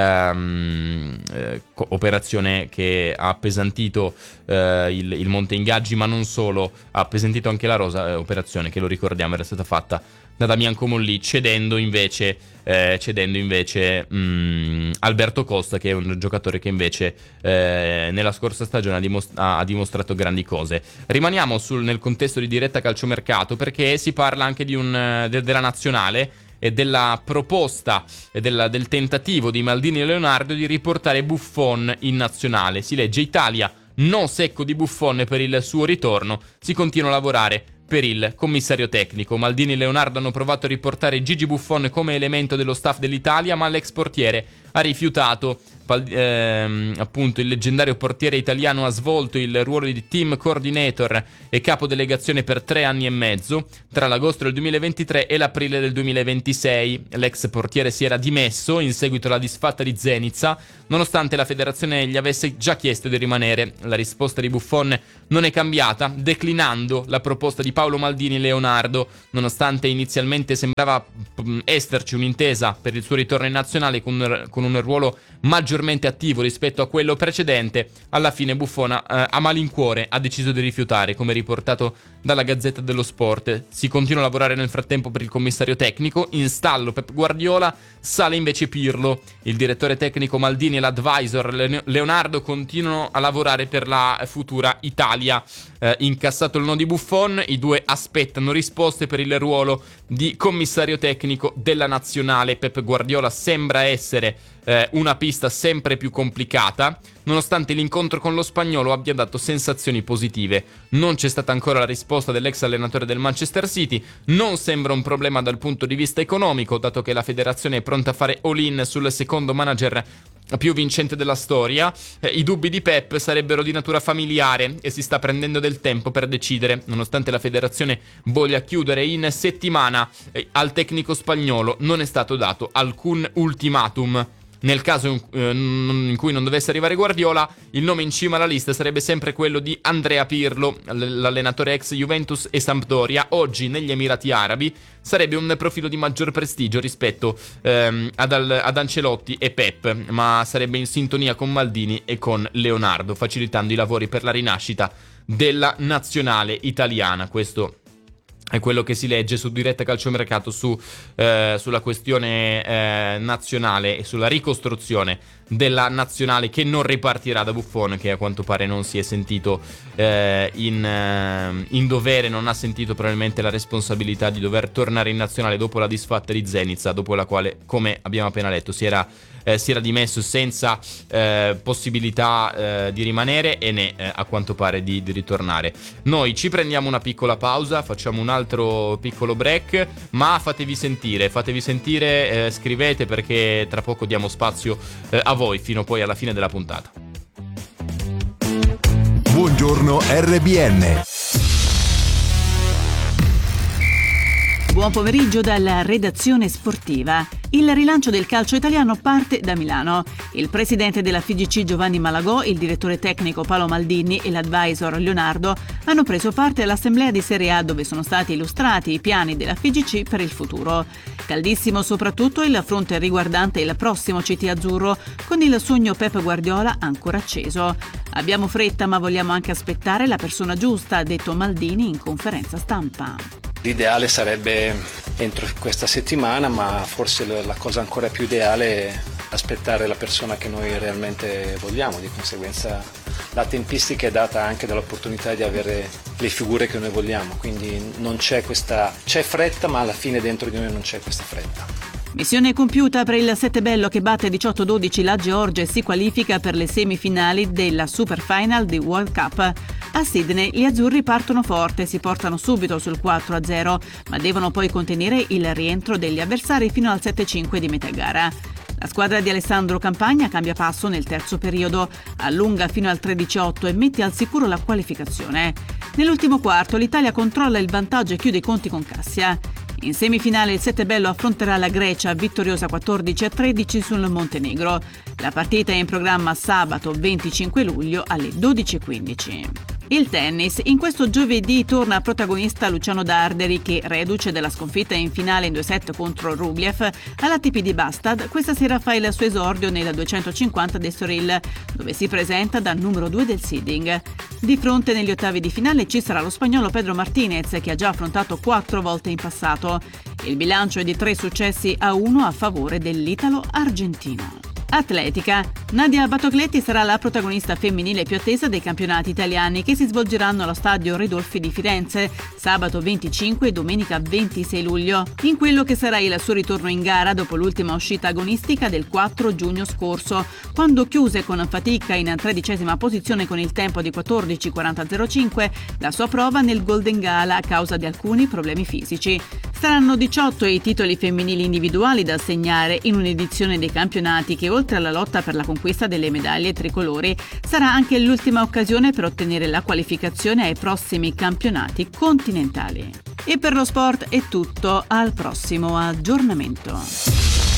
ehm, eh, operazione che ha appesantito eh, il, il monte ingaggi, ma non solo, ha appesantito anche la rosa, eh, operazione che, lo ricordiamo, era stata fatta da Damian Comolli, cedendo invece eh, cedendo invece mh, Alberto Costa, che è un giocatore che invece eh, nella scorsa stagione ha, dimostra- ha dimostrato grandi cose. Rimaniamo sul, nel contesto di Diretta Calciomercato, perché si parla anche di un, de- della nazionale e della proposta e della, del tentativo di Maldini e Leonardo di riportare Buffon in nazionale. Si legge: Italia no secco di Buffon per il suo ritorno, si continua a lavorare per il commissario tecnico. Maldini e Leonardo hanno provato a riportare Gigi Buffon come elemento dello staff dell'Italia, ma l'ex portiere ha rifiutato. Pal- ehm, appunto il leggendario portiere italiano ha svolto il ruolo di team coordinator e capo delegazione per tre anni e mezzo, tra l'agosto del duemilaventitré e l'aprile del duemilaventisei. L'ex portiere si era dimesso in seguito alla disfatta di Zenica, nonostante la federazione gli avesse già chiesto di rimanere. La risposta di Buffon non è cambiata, declinando la proposta di Paolo Maldini e Leonardo. Nonostante inizialmente sembrava mh, esserci un'intesa per il suo ritorno in nazionale con, con un ruolo maggiormente attivo rispetto a quello precedente, alla fine Buffon eh, a malincuore ha deciso di rifiutare, come riportato dalla Gazzetta dello Sport. Si continua a lavorare nel frattempo per il commissario tecnico, in stallo Pep Guardiola, sale invece Pirlo. Il direttore tecnico Maldini e l'advisor Leonardo continuano a lavorare per la futura Italia. Eh, incassato il no di Buffon, i due aspettano risposte per il ruolo di commissario tecnico della nazionale. Pep Guardiola sembra essere eh, una pista sempre più complicata, nonostante l'incontro con lo spagnolo abbia dato sensazioni positive. Non c'è stata ancora la risposta dell'ex allenatore del Manchester City. Non sembra un problema dal punto di vista economico, dato che la federazione è pronta a fare all-in sul secondo manager più vincente della storia. Eh, I dubbi di Pep sarebbero di natura familiare e si sta prendendo del tempo per decidere. Nonostante la federazione voglia chiudere in settimana, eh, al tecnico spagnolo non è stato dato alcun ultimatum. Nel caso in, eh, in cui non dovesse arrivare Guardiola, il nome in cima alla lista sarebbe sempre quello di Andrea Pirlo, l'allenatore ex Juventus e Sampdoria, oggi negli Emirati Arabi. Sarebbe un profilo di maggior prestigio rispetto ehm, ad, ad Ancelotti e Pep, ma sarebbe in sintonia con Maldini e con Leonardo, facilitando i lavori per la rinascita della nazionale italiana. Questo è quello che si legge su Diretta Calciomercato su, eh, sulla questione eh, nazionale e sulla ricostruzione della nazionale, che non ripartirà da Buffon, che a quanto pare non si è sentito eh, in, eh, in dovere, non ha sentito probabilmente la responsabilità di dover tornare in nazionale dopo la disfatta di Zenica, dopo la quale, come abbiamo appena letto, si era Eh, si era dimesso senza eh, possibilità eh, di rimanere e né eh, a quanto pare di, di ritornare. Noi ci prendiamo una piccola pausa, facciamo un altro piccolo break, ma fatevi sentire, fatevi sentire, eh, scrivete, perché tra poco diamo spazio eh, a voi fino poi alla fine della puntata. Buongiorno R B N. Buon pomeriggio dalla redazione sportiva. Il rilancio del calcio italiano parte da Milano. Il presidente della F I G C Giovanni Malagò, il direttore tecnico Paolo Maldini e l'advisor Leonardo hanno preso parte all'assemblea di Serie A, dove sono stati illustrati i piani della F I G C per il futuro. Caldissimo soprattutto il fronte riguardante il prossimo C T azzurro, con il sogno Pep Guardiola ancora acceso. Abbiamo fretta, ma vogliamo anche aspettare la persona giusta, ha detto Maldini in conferenza stampa. L'ideale sarebbe entro questa settimana, ma forse la cosa ancora più ideale è aspettare la persona che noi realmente vogliamo. Di conseguenza la tempistica è data anche dall'opportunità di avere le figure che noi vogliamo, quindi non c'è questa c'è fretta, ma alla fine dentro di noi non c'è questa fretta. Missione compiuta per il Settebello, che batte diciotto dodici la Georgia e si qualifica per le semifinali della Super Final di World Cup. A Sydney gli azzurri partono forte, si portano subito sul quattro a zero, ma devono poi contenere il rientro degli avversari fino al sette a cinque di metà gara. La squadra di Alessandro Campagna cambia passo nel terzo periodo, allunga fino al tredici a otto e mette al sicuro la qualificazione. Nell'ultimo quarto l'Italia controlla il vantaggio e chiude i conti con Cassia. In semifinale il Settebello affronterà la Grecia, vittoriosa quattordici a tredici sul Montenegro. La partita è in programma sabato venticinque luglio alle dodici e quindici. Il tennis. In questo giovedì torna protagonista Luciano Darderi che, reduce dalla sconfitta in finale in due set contro Rublev all'A T P di Bastad, questa sera fa il suo esordio nel duecentocinquanta d'Estoril, dove si presenta da numero due del seeding. Di fronte negli ottavi di finale ci sarà lo spagnolo Pedro Martinez, che ha già affrontato quattro volte in passato. Il bilancio è di tre successi a uno a favore dell'italo argentino. Atletica. Nadia Battocletti sarà la protagonista femminile più attesa dei campionati italiani che si svolgeranno allo stadio Ridolfi di Firenze sabato venticinque e domenica ventisei luglio, in quello che sarà il suo ritorno in gara dopo l'ultima uscita agonistica del quattro giugno scorso, quando chiuse con fatica in tredicesima posizione con il tempo di quattordici quaranta zero cinque la sua prova nel Golden Gala a causa di alcuni problemi fisici. Saranno diciotto i titoli femminili individuali da assegnare in un'edizione dei campionati che, oltre alla lotta per la conquista delle medaglie tricolori, sarà anche l'ultima occasione per ottenere la qualificazione ai prossimi campionati continentali. E per lo sport è tutto, al prossimo aggiornamento.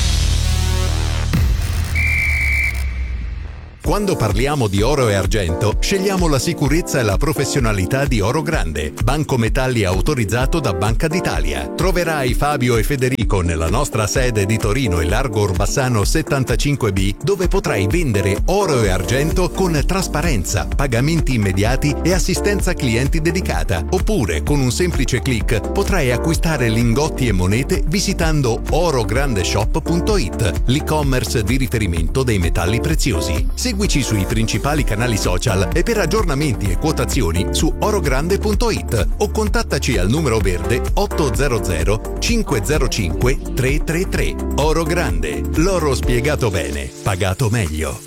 Quando parliamo di oro e argento, scegliamo la sicurezza e la professionalità di Oro Grande, banco metalli autorizzato da Banca d'Italia. Troverai Fabio e Federico nella nostra sede di Torino e Largo Orbassano settantacinque B, dove potrai vendere oro e argento con trasparenza, pagamenti immediati e assistenza clienti dedicata. Oppure, con un semplice click, potrai acquistare lingotti e monete visitando orograndeshop punto it, l'e-commerce di riferimento dei metalli preziosi. Seguici sui principali canali social e per aggiornamenti e quotazioni su orogrande punto it o contattaci al numero verde ottocento cinquecentocinque trecentotrentatré. Oro Grande, l'oro spiegato bene, pagato meglio.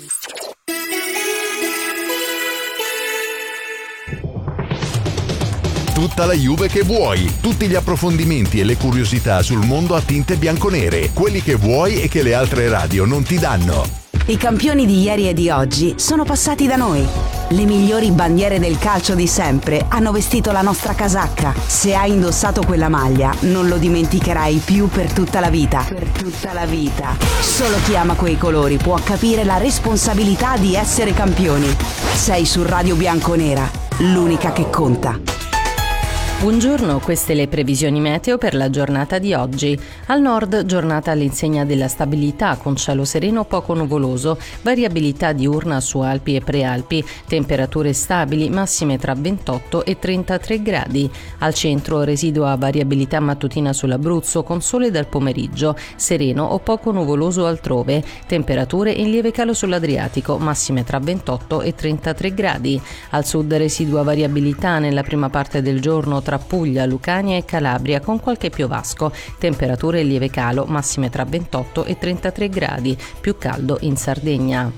Tutta la Juve che vuoi, tutti gli approfondimenti e le curiosità sul mondo a tinte bianconere, quelli che vuoi e che le altre radio non ti danno. I campioni di ieri e di oggi sono passati da noi. Le migliori bandiere del calcio di sempre hanno vestito la nostra casacca. Se hai indossato quella maglia, non lo dimenticherai più per tutta la vita. Per tutta la vita. Solo chi ama quei colori può capire la responsabilità di essere campioni. Sei su Radio Bianconera, l'unica che conta. Buongiorno, queste le previsioni meteo per la giornata di oggi. Al nord, giornata all'insegna della stabilità con cielo sereno poco nuvoloso, variabilità diurna su Alpi e Prealpi, temperature stabili, massime tra ventotto e trentatré gradi. Al centro residua variabilità mattutina sull'Abruzzo con sole dal pomeriggio, sereno o poco nuvoloso altrove, temperature in lieve calo sull'Adriatico, massime tra ventotto e trentatré gradi. Al sud residua variabilità nella prima parte del giorno tra Puglia, Lucania e Calabria con qualche piovasco, temperature in lieve calo, massime tra ventotto e trentatré gradi, più caldo in Sardegna.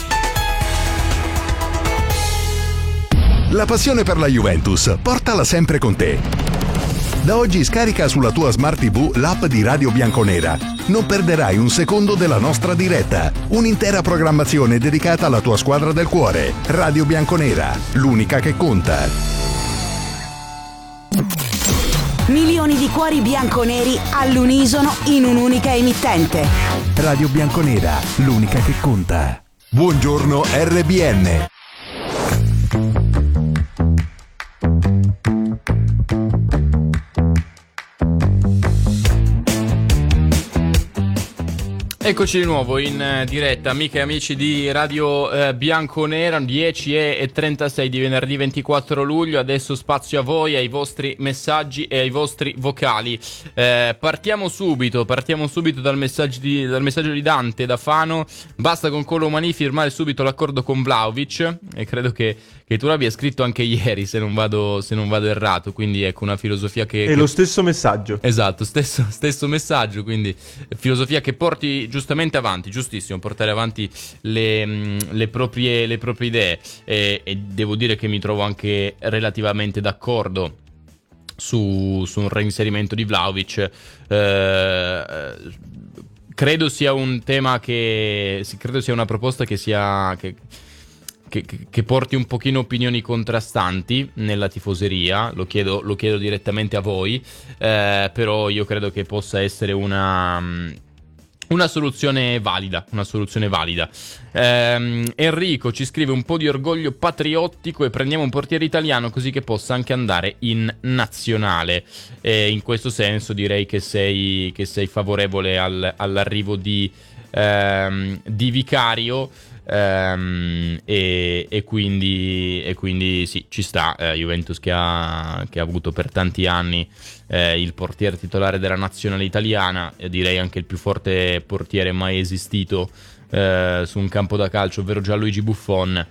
La passione per la Juventus, portala sempre con te. Da oggi scarica sulla tua Smart tivù l'app di Radio Bianconera. Non perderai un secondo della nostra diretta. Un'intera programmazione dedicata alla tua squadra del cuore. Radio Bianconera, l'unica che conta. Milioni di cuori bianconeri all'unisono in un'unica emittente. Radio Bianconera, l'unica che conta. Buongiorno R B N. Eccoci di nuovo in diretta, amiche e amici di Radio eh, Bianconera, dieci e trentasei di venerdì ventiquattro luglio. Adesso spazio a voi, ai vostri messaggi e ai vostri vocali. Eh, partiamo subito, partiamo subito dal messaggio, di, dal messaggio di Dante da Fano. Basta con Colomani firmare subito l'accordo con Vlahovic, e credo che, che tu l'abbia scritto anche ieri, se non vado, se non vado errato, quindi ecco una filosofia che... È che... lo stesso messaggio. Esatto, stesso, stesso messaggio, quindi filosofia che porti giustamente avanti, giustissimo, portare avanti le, le, proprie, le proprie idee, e, e devo dire che mi trovo anche relativamente d'accordo su, su un reinserimento di Vlahovic. Eh, credo sia un tema che, credo sia una proposta che sia... Che, Che, che porti un pochino opinioni contrastanti nella tifoseria, lo chiedo, lo chiedo direttamente a voi, eh, però io credo che possa essere una, Una soluzione valida, una soluzione valida. Ehm, Enrico ci scrive: un po' di orgoglio patriottico e prendiamo un portiere italiano così che possa anche andare in nazionale. E in questo senso direi che sei, che sei favorevole al, all'arrivo di, ehm, di Vicario. Um, e, e, quindi, e quindi sì, ci sta. eh, Juventus che ha, che ha avuto per tanti anni eh, il portiere titolare della nazionale italiana, e direi anche il più forte portiere mai esistito eh, su un campo da calcio, ovvero Gianluigi Buffon.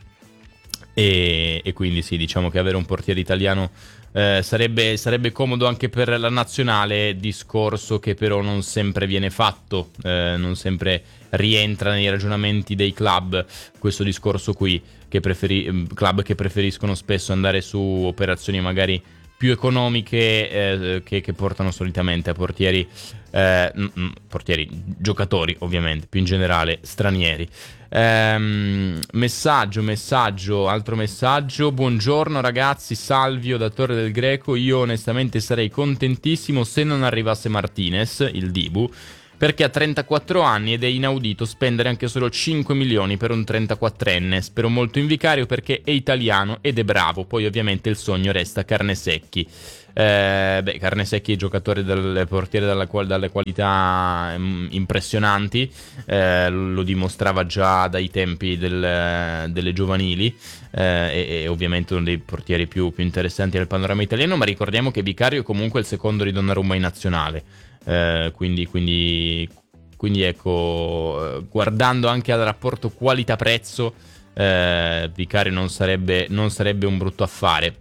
E, e quindi sì, diciamo che avere un portiere italiano eh, sarebbe, sarebbe comodo anche per la nazionale, discorso che però non sempre viene fatto, eh, non sempre rientra nei ragionamenti dei club questo discorso qui, che preferi- club che preferiscono spesso andare su operazioni magari più economiche eh, che, che portano solitamente a portieri, eh, m- portieri, giocatori ovviamente, più in generale stranieri. Ehm, messaggio, messaggio, altro messaggio. Buongiorno ragazzi, Salvio da Torre del Greco. Io onestamente sarei contentissimo se non arrivasse Martinez, il Dibu, perché ha trentaquattro anni ed è inaudito spendere anche solo cinque milioni per un trentaquattrenne. Spero molto in Vicario perché è italiano ed è bravo. Poi ovviamente il sogno resta Carnesecchi. Eh, beh, Carnesecchi è giocatore del portiere dalla, dalle qualità um, impressionanti, eh, lo dimostrava già dai tempi del, delle giovanili, eh, e, e ovviamente uno dei portieri più, più interessanti del panorama italiano. Ma ricordiamo che Vicario è comunque il secondo di Donnarumma in nazionale. Eh, quindi, quindi, quindi ecco, eh, guardando anche al rapporto qualità-prezzo, eh, Vicario non sarebbe, non sarebbe un brutto affare,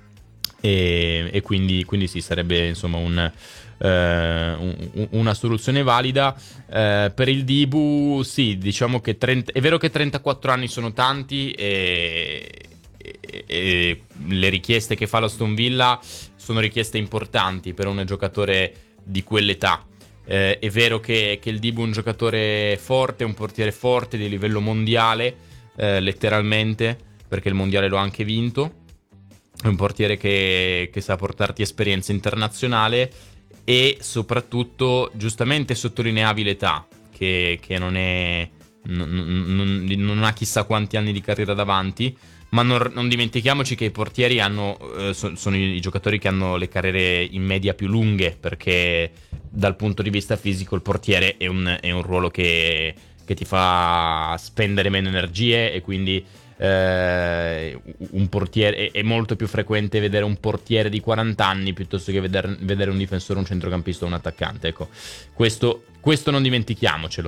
e, e quindi, quindi sì, sarebbe insomma un, eh, un, una soluzione valida. Eh, per il Dibu sì, diciamo che trenta, è vero che trentaquattro anni sono tanti, e, e, e le richieste che fa l'Aston Villa sono richieste importanti per un giocatore di quell'età. Eh, è vero che, che il Dibu è un giocatore forte, un portiere forte di livello mondiale, eh, letteralmente, perché il mondiale lo ha anche vinto. È un portiere che, che sa portarti esperienza internazionale, e soprattutto giustamente sottolineavi l'età, che, che non è non, non, non ha chissà quanti anni di carriera davanti. Ma non, non dimentichiamoci che i portieri hanno, eh, so, sono i, i giocatori che hanno le carriere in media più lunghe, perché dal punto di vista fisico il portiere è un, è un ruolo che, che ti fa spendere meno energie, e quindi eh, un portiere è, è molto più frequente vedere un portiere di quaranta anni piuttosto che vedere, vedere un difensore, un centrocampista o un attaccante. Ecco, questo... Questo non dimentichiamocelo.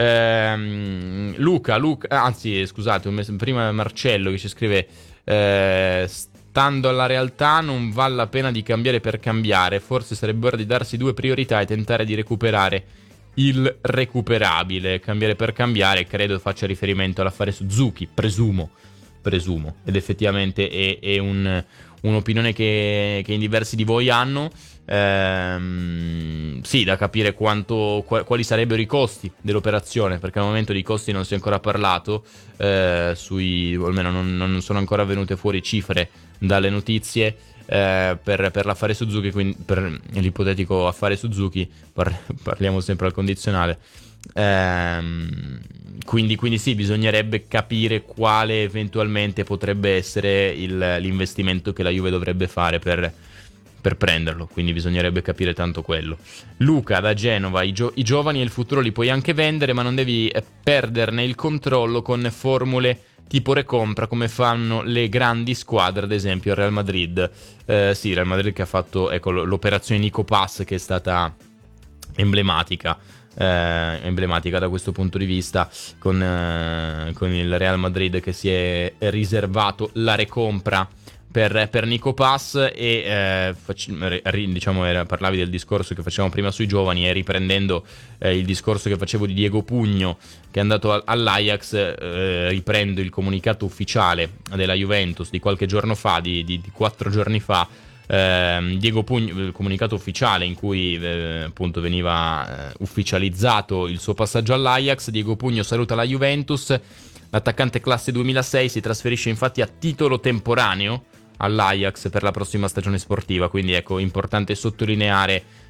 Ehm, Luca, Luca, anzi scusate, prima Marcello che ci scrive: eh, stando alla realtà non vale la pena di cambiare per cambiare, forse sarebbe ora di darsi due priorità e tentare di recuperare il recuperabile. Cambiare per cambiare credo faccia riferimento all'affare Suzuki, presumo, presumo, ed effettivamente è, è un, un'opinione che, che in diversi di voi hanno. Ehm, sì, da capire quanto, quali sarebbero i costi dell'operazione, perché al momento di costi non si è ancora parlato, eh, sui, o almeno non, non sono ancora venute fuori cifre dalle notizie, eh, per, per l'affare Suzuki, quindi per l'ipotetico affare Suzuki, par- parliamo sempre al condizionale. Ehm, quindi, quindi sì, bisognerebbe capire quale eventualmente potrebbe essere il, l'investimento che la Juve dovrebbe fare per per prenderlo, quindi bisognerebbe capire tanto quello. Luca da Genova: i, gio- i giovani e il futuro li puoi anche vendere, ma non devi perderne il controllo con formule tipo recompra come fanno le grandi squadre, ad esempio il Real Madrid. Eh, sì, Real Madrid che ha fatto, ecco, l'operazione Nico Pass, che è stata emblematica, eh, emblematica da questo punto di vista, con, eh, con il Real Madrid che si è riservato la recompra Per, per Nico Pass. E eh, fac- diciamo era, parlavi del discorso che facevamo prima sui giovani, e riprendendo eh, il discorso che facevo di Diego Pugno che è andato a- all'Ajax, eh, riprendo il comunicato ufficiale della Juventus di qualche giorno fa, di, di, di quattro giorni fa. eh, Diego Pugno, il comunicato ufficiale in cui eh, appunto veniva eh, ufficializzato il suo passaggio all'Ajax. Diego Pugno saluta la Juventus. L'attaccante classe duemilasei si trasferisce infatti a titolo temporaneo all'Ajax per la prossima stagione sportiva, quindi ecco, importante sottolineare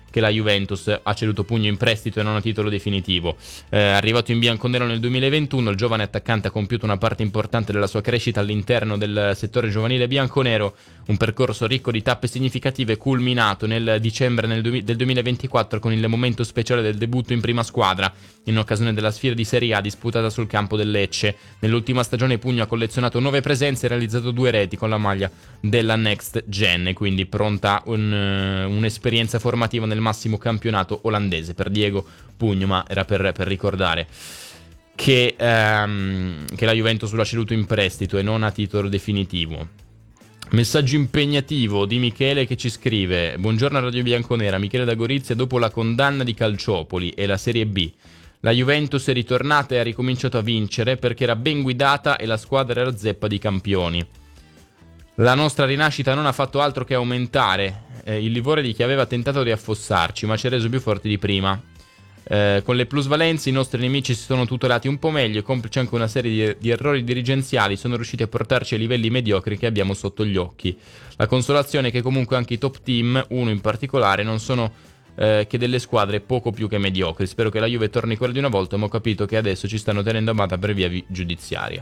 che la Juventus ha ceduto pugno in prestito e non a titolo definitivo. Eh, arrivato in bianconero nel duemilaventuno, il giovane attaccante ha compiuto una parte importante della sua crescita all'interno del settore giovanile bianconero, un percorso ricco di tappe significative culminato nel dicembre nel du- del duemilaventiquattro con il momento speciale del debutto in prima squadra in occasione della sfida di Serie A disputata sul campo del Lecce. Nell'ultima stagione Pugno ha collezionato nove presenze e realizzato due reti con la maglia della Next Gen, quindi pronta un, uh, un'esperienza formativa nel massimo campionato olandese per Diego Pugno, ma era per, per ricordare che, um, che la Juventus lo ha ceduto in prestito e non a titolo definitivo. Messaggio impegnativo di Michele che ci scrive: buongiorno a Radio Bianconera, Michele da Gorizia. Dopo la condanna di Calciopoli e la Serie B, la Juventus è ritornata e ha ricominciato a vincere perché era ben guidata e la squadra era zeppa di campioni. La nostra rinascita non ha fatto altro che aumentare eh, il livore di chi aveva tentato di affossarci, ma ci ha reso più forti di prima. Eh, con le plusvalenze i nostri nemici si sono tutelati un po' meglio e complice anche una serie di, di errori dirigenziali sono riusciti a portarci ai livelli mediocri che abbiamo sotto gli occhi. La consolazione è che comunque anche i top team, uno in particolare, non sono eh, che delle squadre poco più che mediocri. Spero che la Juve torni quella di una volta, ma ho capito che adesso ci stanno tenendo a bada per via giudiziaria.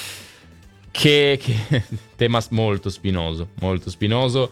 Che, che tema molto spinoso, molto spinoso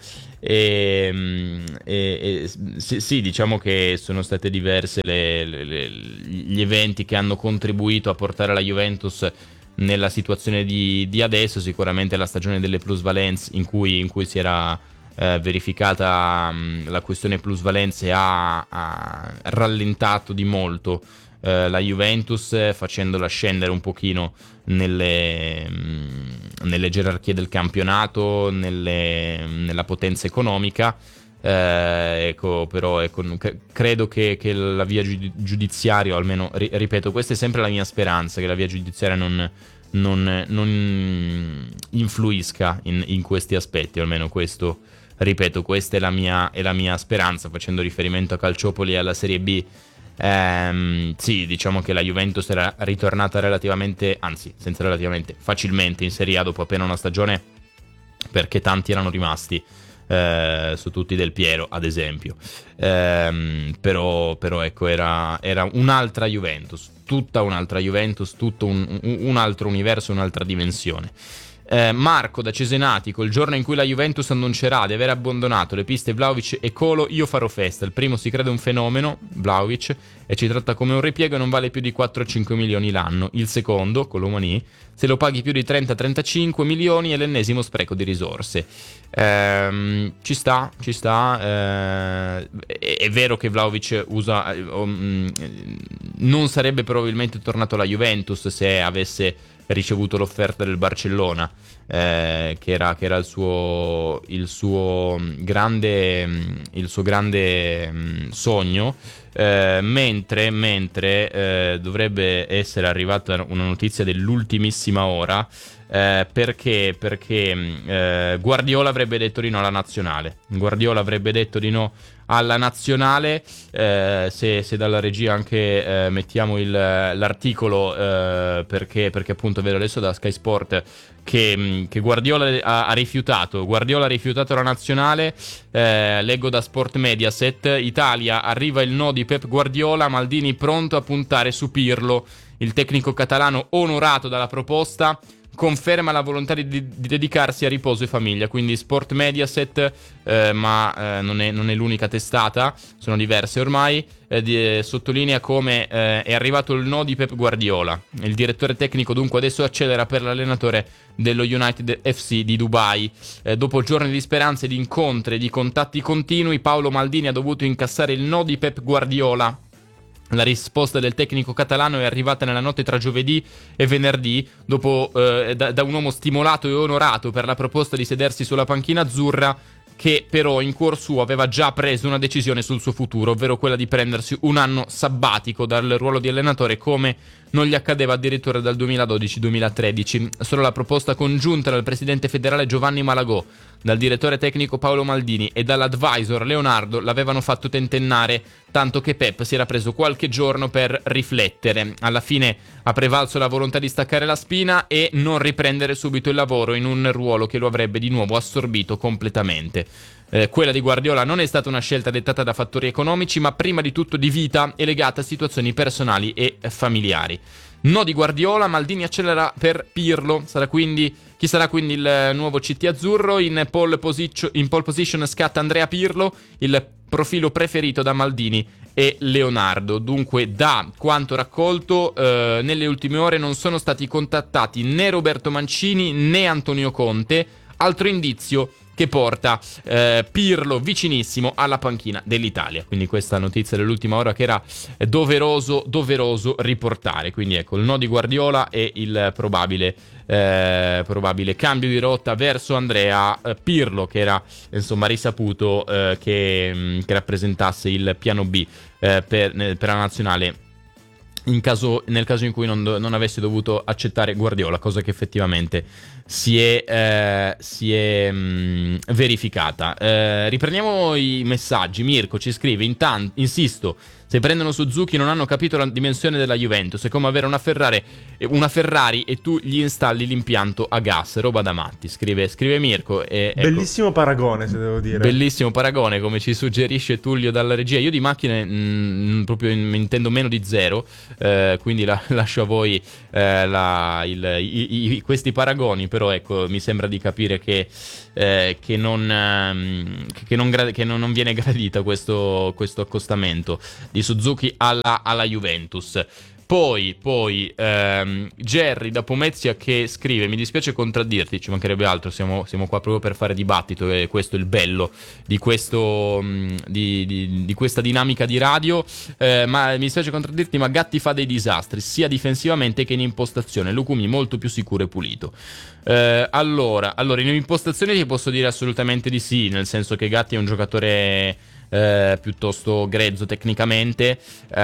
e, e, e sì, sì, diciamo che sono state diverse le, le, le, gli eventi che hanno contribuito a portare la Juventus nella situazione di, di adesso. Sicuramente la stagione delle plusvalenze in cui, in cui si era eh, verificata mh, la questione plusvalenze ha, ha rallentato di molto Uh, la Juventus, eh, facendola scendere un pochino nelle, mh, nelle gerarchie del campionato, nelle, nella potenza economica. Eh, ecco, però ecco, c- credo che, che la via giud- giudiziaria, o almeno ri- ripeto, questa è sempre la mia speranza, che la via giudiziaria non, non, non influisca in, in questi aspetti, o almeno questo, ripeto, questa è la mia, è la mia speranza, facendo riferimento a Calciopoli e alla Serie B. Ehm, sì, diciamo che la Juventus era ritornata relativamente, anzi senza relativamente, facilmente in Serie A dopo appena una stagione, perché tanti erano rimasti, eh, su tutti Del Piero ad esempio. Ehm, però, però ecco, era, era un'altra Juventus, tutta un'altra Juventus, tutto un, un altro universo, un'altra dimensione. Eh, Marco da Cesenatico: il giorno in cui la Juventus annuncerà di aver abbandonato le piste Vlahovic e Colo, io farò festa. Il primo si crede un fenomeno, Vlahovic, e ci tratta come un ripiego e non vale più di quattro cinque milioni l'anno. Il secondo, Colomani, se lo paghi più di trenta trentacinque milioni è l'ennesimo spreco di risorse. Ehm, ci sta, ci sta. Eh, è, è vero che Vlahovic usa, eh, um, non sarebbe probabilmente tornato alla Juventus se avesse ricevuto l'offerta del Barcellona, eh, che era, che era il suo, il suo grande, il suo grande mh, sogno, eh, mentre, mentre eh, dovrebbe essere arrivata una notizia dell'ultimissima ora, eh, perché, perché eh, Guardiola avrebbe detto di no alla nazionale. Guardiola avrebbe detto di no alla nazionale, eh, se, se dalla regia anche eh, mettiamo il, l'articolo, eh, perché, perché appunto vedo adesso da Sky Sport che, che Guardiola ha, ha rifiutato Guardiola ha rifiutato la nazionale. Eh, leggo da Sport Mediaset: Italia, arriva il no di Pep Guardiola, Maldini pronto a puntare su Pirlo. Il tecnico catalano, onorato dalla proposta, conferma la volontà di, di, di dedicarsi a riposo e famiglia. Quindi Sport Mediaset, eh, ma eh, non, è, non è l'unica testata, sono diverse ormai, eh, di, eh, sottolinea come eh, è arrivato il no di Pep Guardiola. Il direttore tecnico dunque adesso accelera per l'allenatore dello United F C di Dubai. Eh, dopo giorni di speranze, di incontri e di contatti continui, Paolo Maldini ha dovuto incassare il no di Pep Guardiola. La risposta del tecnico catalano è arrivata nella notte tra giovedì e venerdì, dopo eh, da, da un uomo stimolato e onorato per la proposta di sedersi sulla panchina azzurra, che però in cuor suo aveva già preso una decisione sul suo futuro, ovvero quella di prendersi un anno sabbatico dal ruolo di allenatore, come non gli accadeva addirittura dal duemiladodici duemilatredici. Solo la proposta congiunta dal presidente federale Giovanni Malagò, dal direttore tecnico Paolo Maldini e dall'advisor Leonardo l'avevano fatto tentennare, tanto che Pep si era preso qualche giorno per riflettere. Alla fine ha prevalso la volontà di staccare la spina e non riprendere subito il lavoro in un ruolo che lo avrebbe di nuovo assorbito completamente. Eh, quella di Guardiola non è stata una scelta dettata da fattori economici, ma prima di tutto di vita e legata a situazioni personali e familiari. No di Guardiola, Maldini accelera per Pirlo. Sarà quindi, chi sarà quindi il nuovo C T azzurro? In pole, position, in pole position scatta Andrea Pirlo, il profilo preferito da Maldini e Leonardo. Dunque, da quanto raccolto, eh, nelle ultime ore non sono stati contattati né Roberto Mancini né Antonio Conte, altro indizio che porta eh, Pirlo vicinissimo alla panchina dell'Italia. Quindi questa notizia dell'ultima ora che era doveroso, doveroso riportare. Quindi ecco, il no di Guardiola e il probabile, eh, probabile cambio di rotta verso Andrea eh, Pirlo, che era insomma risaputo eh, che, mh, che rappresentasse il piano B eh, per, per la nazionale in caso, nel caso in cui non, non avesse dovuto accettare Guardiola, cosa che effettivamente si è, eh, si è mh, verificata. Eh, riprendiamo i messaggi. Mirko ci scrive: Intanto, insisto, se prendono Suzuki non hanno capito la dimensione della Juventus, è come avere una Ferrari, una Ferrari e tu gli installi l'impianto a gas, roba da matti, scrive, scrive Mirko. E, ecco, bellissimo paragone, se devo dire. Bellissimo paragone, come ci suggerisce Tullio dalla regia. Io di macchine mh, proprio intendo meno di zero, eh, quindi la, lascio a voi eh, la, il, i, i, questi paragoni, però ecco, mi sembra di capire che, eh, che, non, ehm, che, non, gra- che non, non viene gradita questo, questo accostamento di Suzuki alla, alla Juventus. Poi, poi ehm, Jerry da Pomezia che scrive: mi dispiace contraddirti, ci mancherebbe altro, siamo, siamo qua proprio per fare dibattito e questo è il bello di, questo, mh, di, di, di questa dinamica di radio, eh, ma mi dispiace contraddirti, ma Gatti fa dei disastri sia difensivamente che in impostazione, Lukumi molto più sicuro e pulito. Eh, allora, allora, in impostazione ti posso dire assolutamente di sì, nel senso che Gatti è un giocatore Eh, piuttosto grezzo tecnicamente,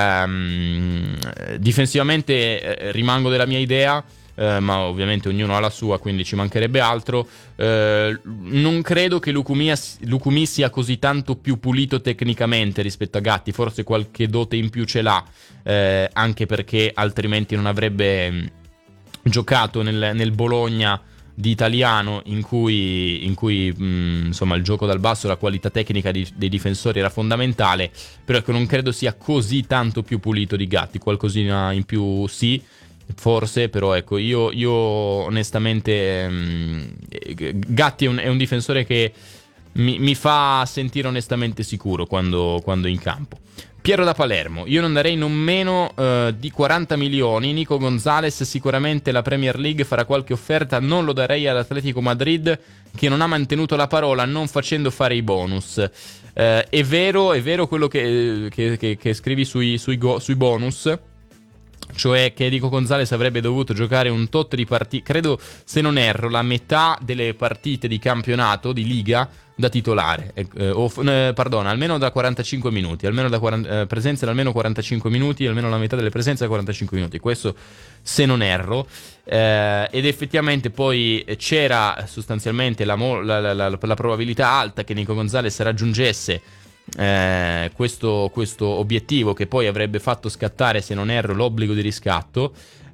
ehm, difensivamente eh, rimango della mia idea, eh, ma ovviamente ognuno ha la sua, quindi ci mancherebbe altro. Eh, non credo che Lukumi, Lukumi sia così tanto più pulito tecnicamente rispetto a Gatti, forse qualche dote in più ce l'ha, eh, anche perché altrimenti non avrebbe mh, giocato nel, nel Bologna di italiano, in cui, in cui mh, insomma il gioco dal basso, la qualità tecnica di, dei difensori era fondamentale, però ecco, non credo sia così tanto più pulito di Gatti, qualcosina in più sì, forse, però ecco, io, io onestamente mh, Gatti è un, è un difensore che mi, mi fa sentire onestamente sicuro quando, quando è in campo. Piero da Palermo: io non darei non meno uh, di quaranta milioni. Nico Gonzalez, sicuramente la Premier League farà qualche offerta, non lo darei all'Atletico Madrid che non ha mantenuto la parola non facendo fare i bonus. Uh, è vero, è vero quello che, che, che, che scrivi sui, sui, go, sui bonus, cioè che Nico Gonzalez avrebbe dovuto giocare un tot di partite, credo, se non erro, la metà delle partite di campionato, di Liga, da titolare, eh, o, eh, pardon, almeno da quarantacinque minuti, almeno da quaranta, eh, presenze da almeno quarantacinque minuti, almeno la metà delle presenze da quarantacinque minuti, questo se non erro, eh, ed effettivamente poi c'era sostanzialmente la, la, la, la, la probabilità alta che Nico Gonzalez raggiungesse Eh, questo, questo obiettivo, che poi avrebbe fatto scattare, se non erro, l'obbligo di riscatto,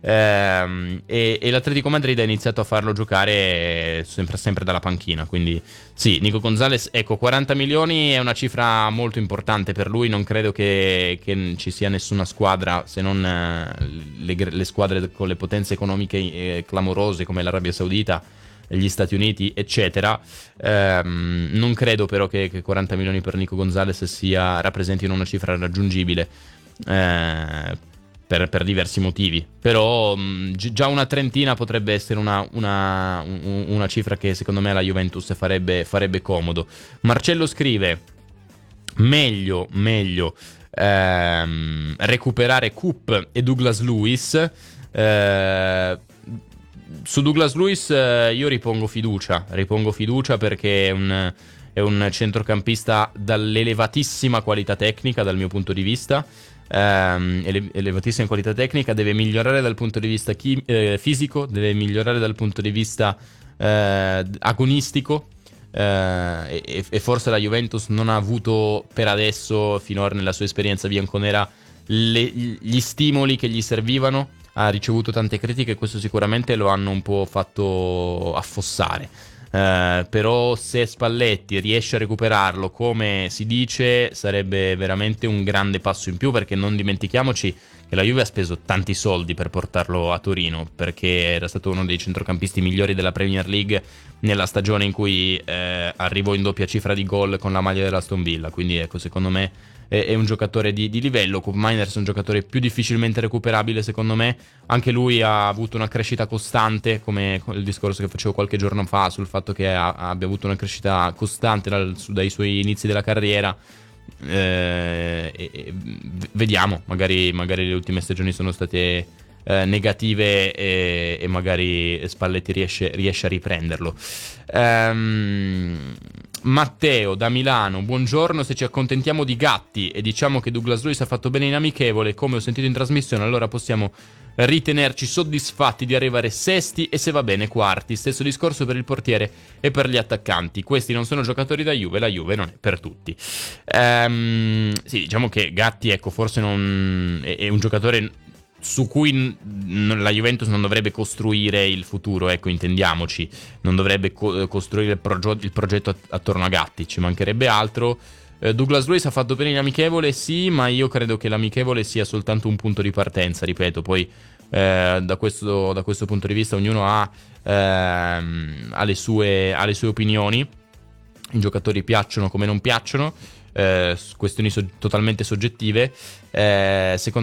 ehm, e, e l'Atletico Madrid ha iniziato a farlo giocare sempre, sempre dalla panchina. Quindi sì, Nico Gonzalez, ecco, quaranta milioni è una cifra molto importante per lui. Non credo che, che ci sia nessuna squadra, se non eh, le, le squadre con le potenze economiche eh, clamorose come l'Arabia Saudita, gli Stati Uniti, eccetera. Ehm, non credo però che, che quaranta milioni per Nico Gonzalez sia, rappresentino una cifra raggiungibile, eh, per, per diversi motivi. Però mh, già una trentina potrebbe essere una, una, un, una cifra che secondo me alla Juventus farebbe, farebbe comodo. Marcello scrive: meglio, meglio ehm, recuperare Coop e Douglas Luiz. Eh, Su Douglas Luiz eh, io ripongo fiducia, ripongo fiducia perché è un, è un centrocampista dall'elevatissima qualità tecnica dal mio punto di vista, ehm, ele- elevatissima qualità tecnica, deve migliorare dal punto di vista chi- eh, fisico, deve migliorare dal punto di vista eh, agonistico, eh, e, e forse la Juventus non ha avuto per adesso, finora nella sua esperienza bianconera, le, gli stimoli che gli servivano. Ha ricevuto tante critiche e questo sicuramente lo hanno un po' fatto affossare. Uh, però se Spalletti riesce a recuperarlo come si dice sarebbe veramente un grande passo in più, perché non dimentichiamoci che la Juve ha speso tanti soldi per portarlo a Torino, perché era stato uno dei centrocampisti migliori della Premier League nella stagione in cui eh, arrivò in doppia cifra di gol con la maglia dell'Aston Villa, quindi ecco, secondo me è, è un giocatore di, di livello. Koop Meiners è un giocatore più difficilmente recuperabile secondo me, anche lui ha avuto una crescita costante, come il discorso che facevo qualche giorno fa sul fatto che ha, abbia avuto una crescita costante dal, su, dai suoi inizi della carriera. Eh, e, e, vediamo, magari, magari le ultime stagioni sono state eh, negative e, e magari Spalletti riesce, riesce a riprenderlo. ehm, Matteo da Milano, buongiorno, se ci accontentiamo di Gatti e diciamo che Douglas Luiz ha fatto bene in amichevole, come ho sentito in trasmissione, allora possiamo ritenerci soddisfatti di arrivare sesti e se va bene quarti. Stesso discorso per il portiere e per gli attaccanti. Questi non sono giocatori da Juve, la Juve non è per tutti. Ehm, sì, diciamo che Gatti, ecco, forse non è, è un giocatore su cui n- la Juventus non dovrebbe costruire il futuro, ecco, intendiamoci, non dovrebbe co- costruire il, proge- il progetto attorno a Gatti, ci mancherebbe altro. Douglas Luiz ha fatto bene in amichevole, sì, ma io credo che l'amichevole sia soltanto un punto di partenza, ripeto, poi eh, da, questo, da questo punto di vista ognuno ha, ehm, ha, le sue, ha le sue opinioni, i giocatori piacciono come non piacciono, eh, questioni so- totalmente soggettive, eh, secondo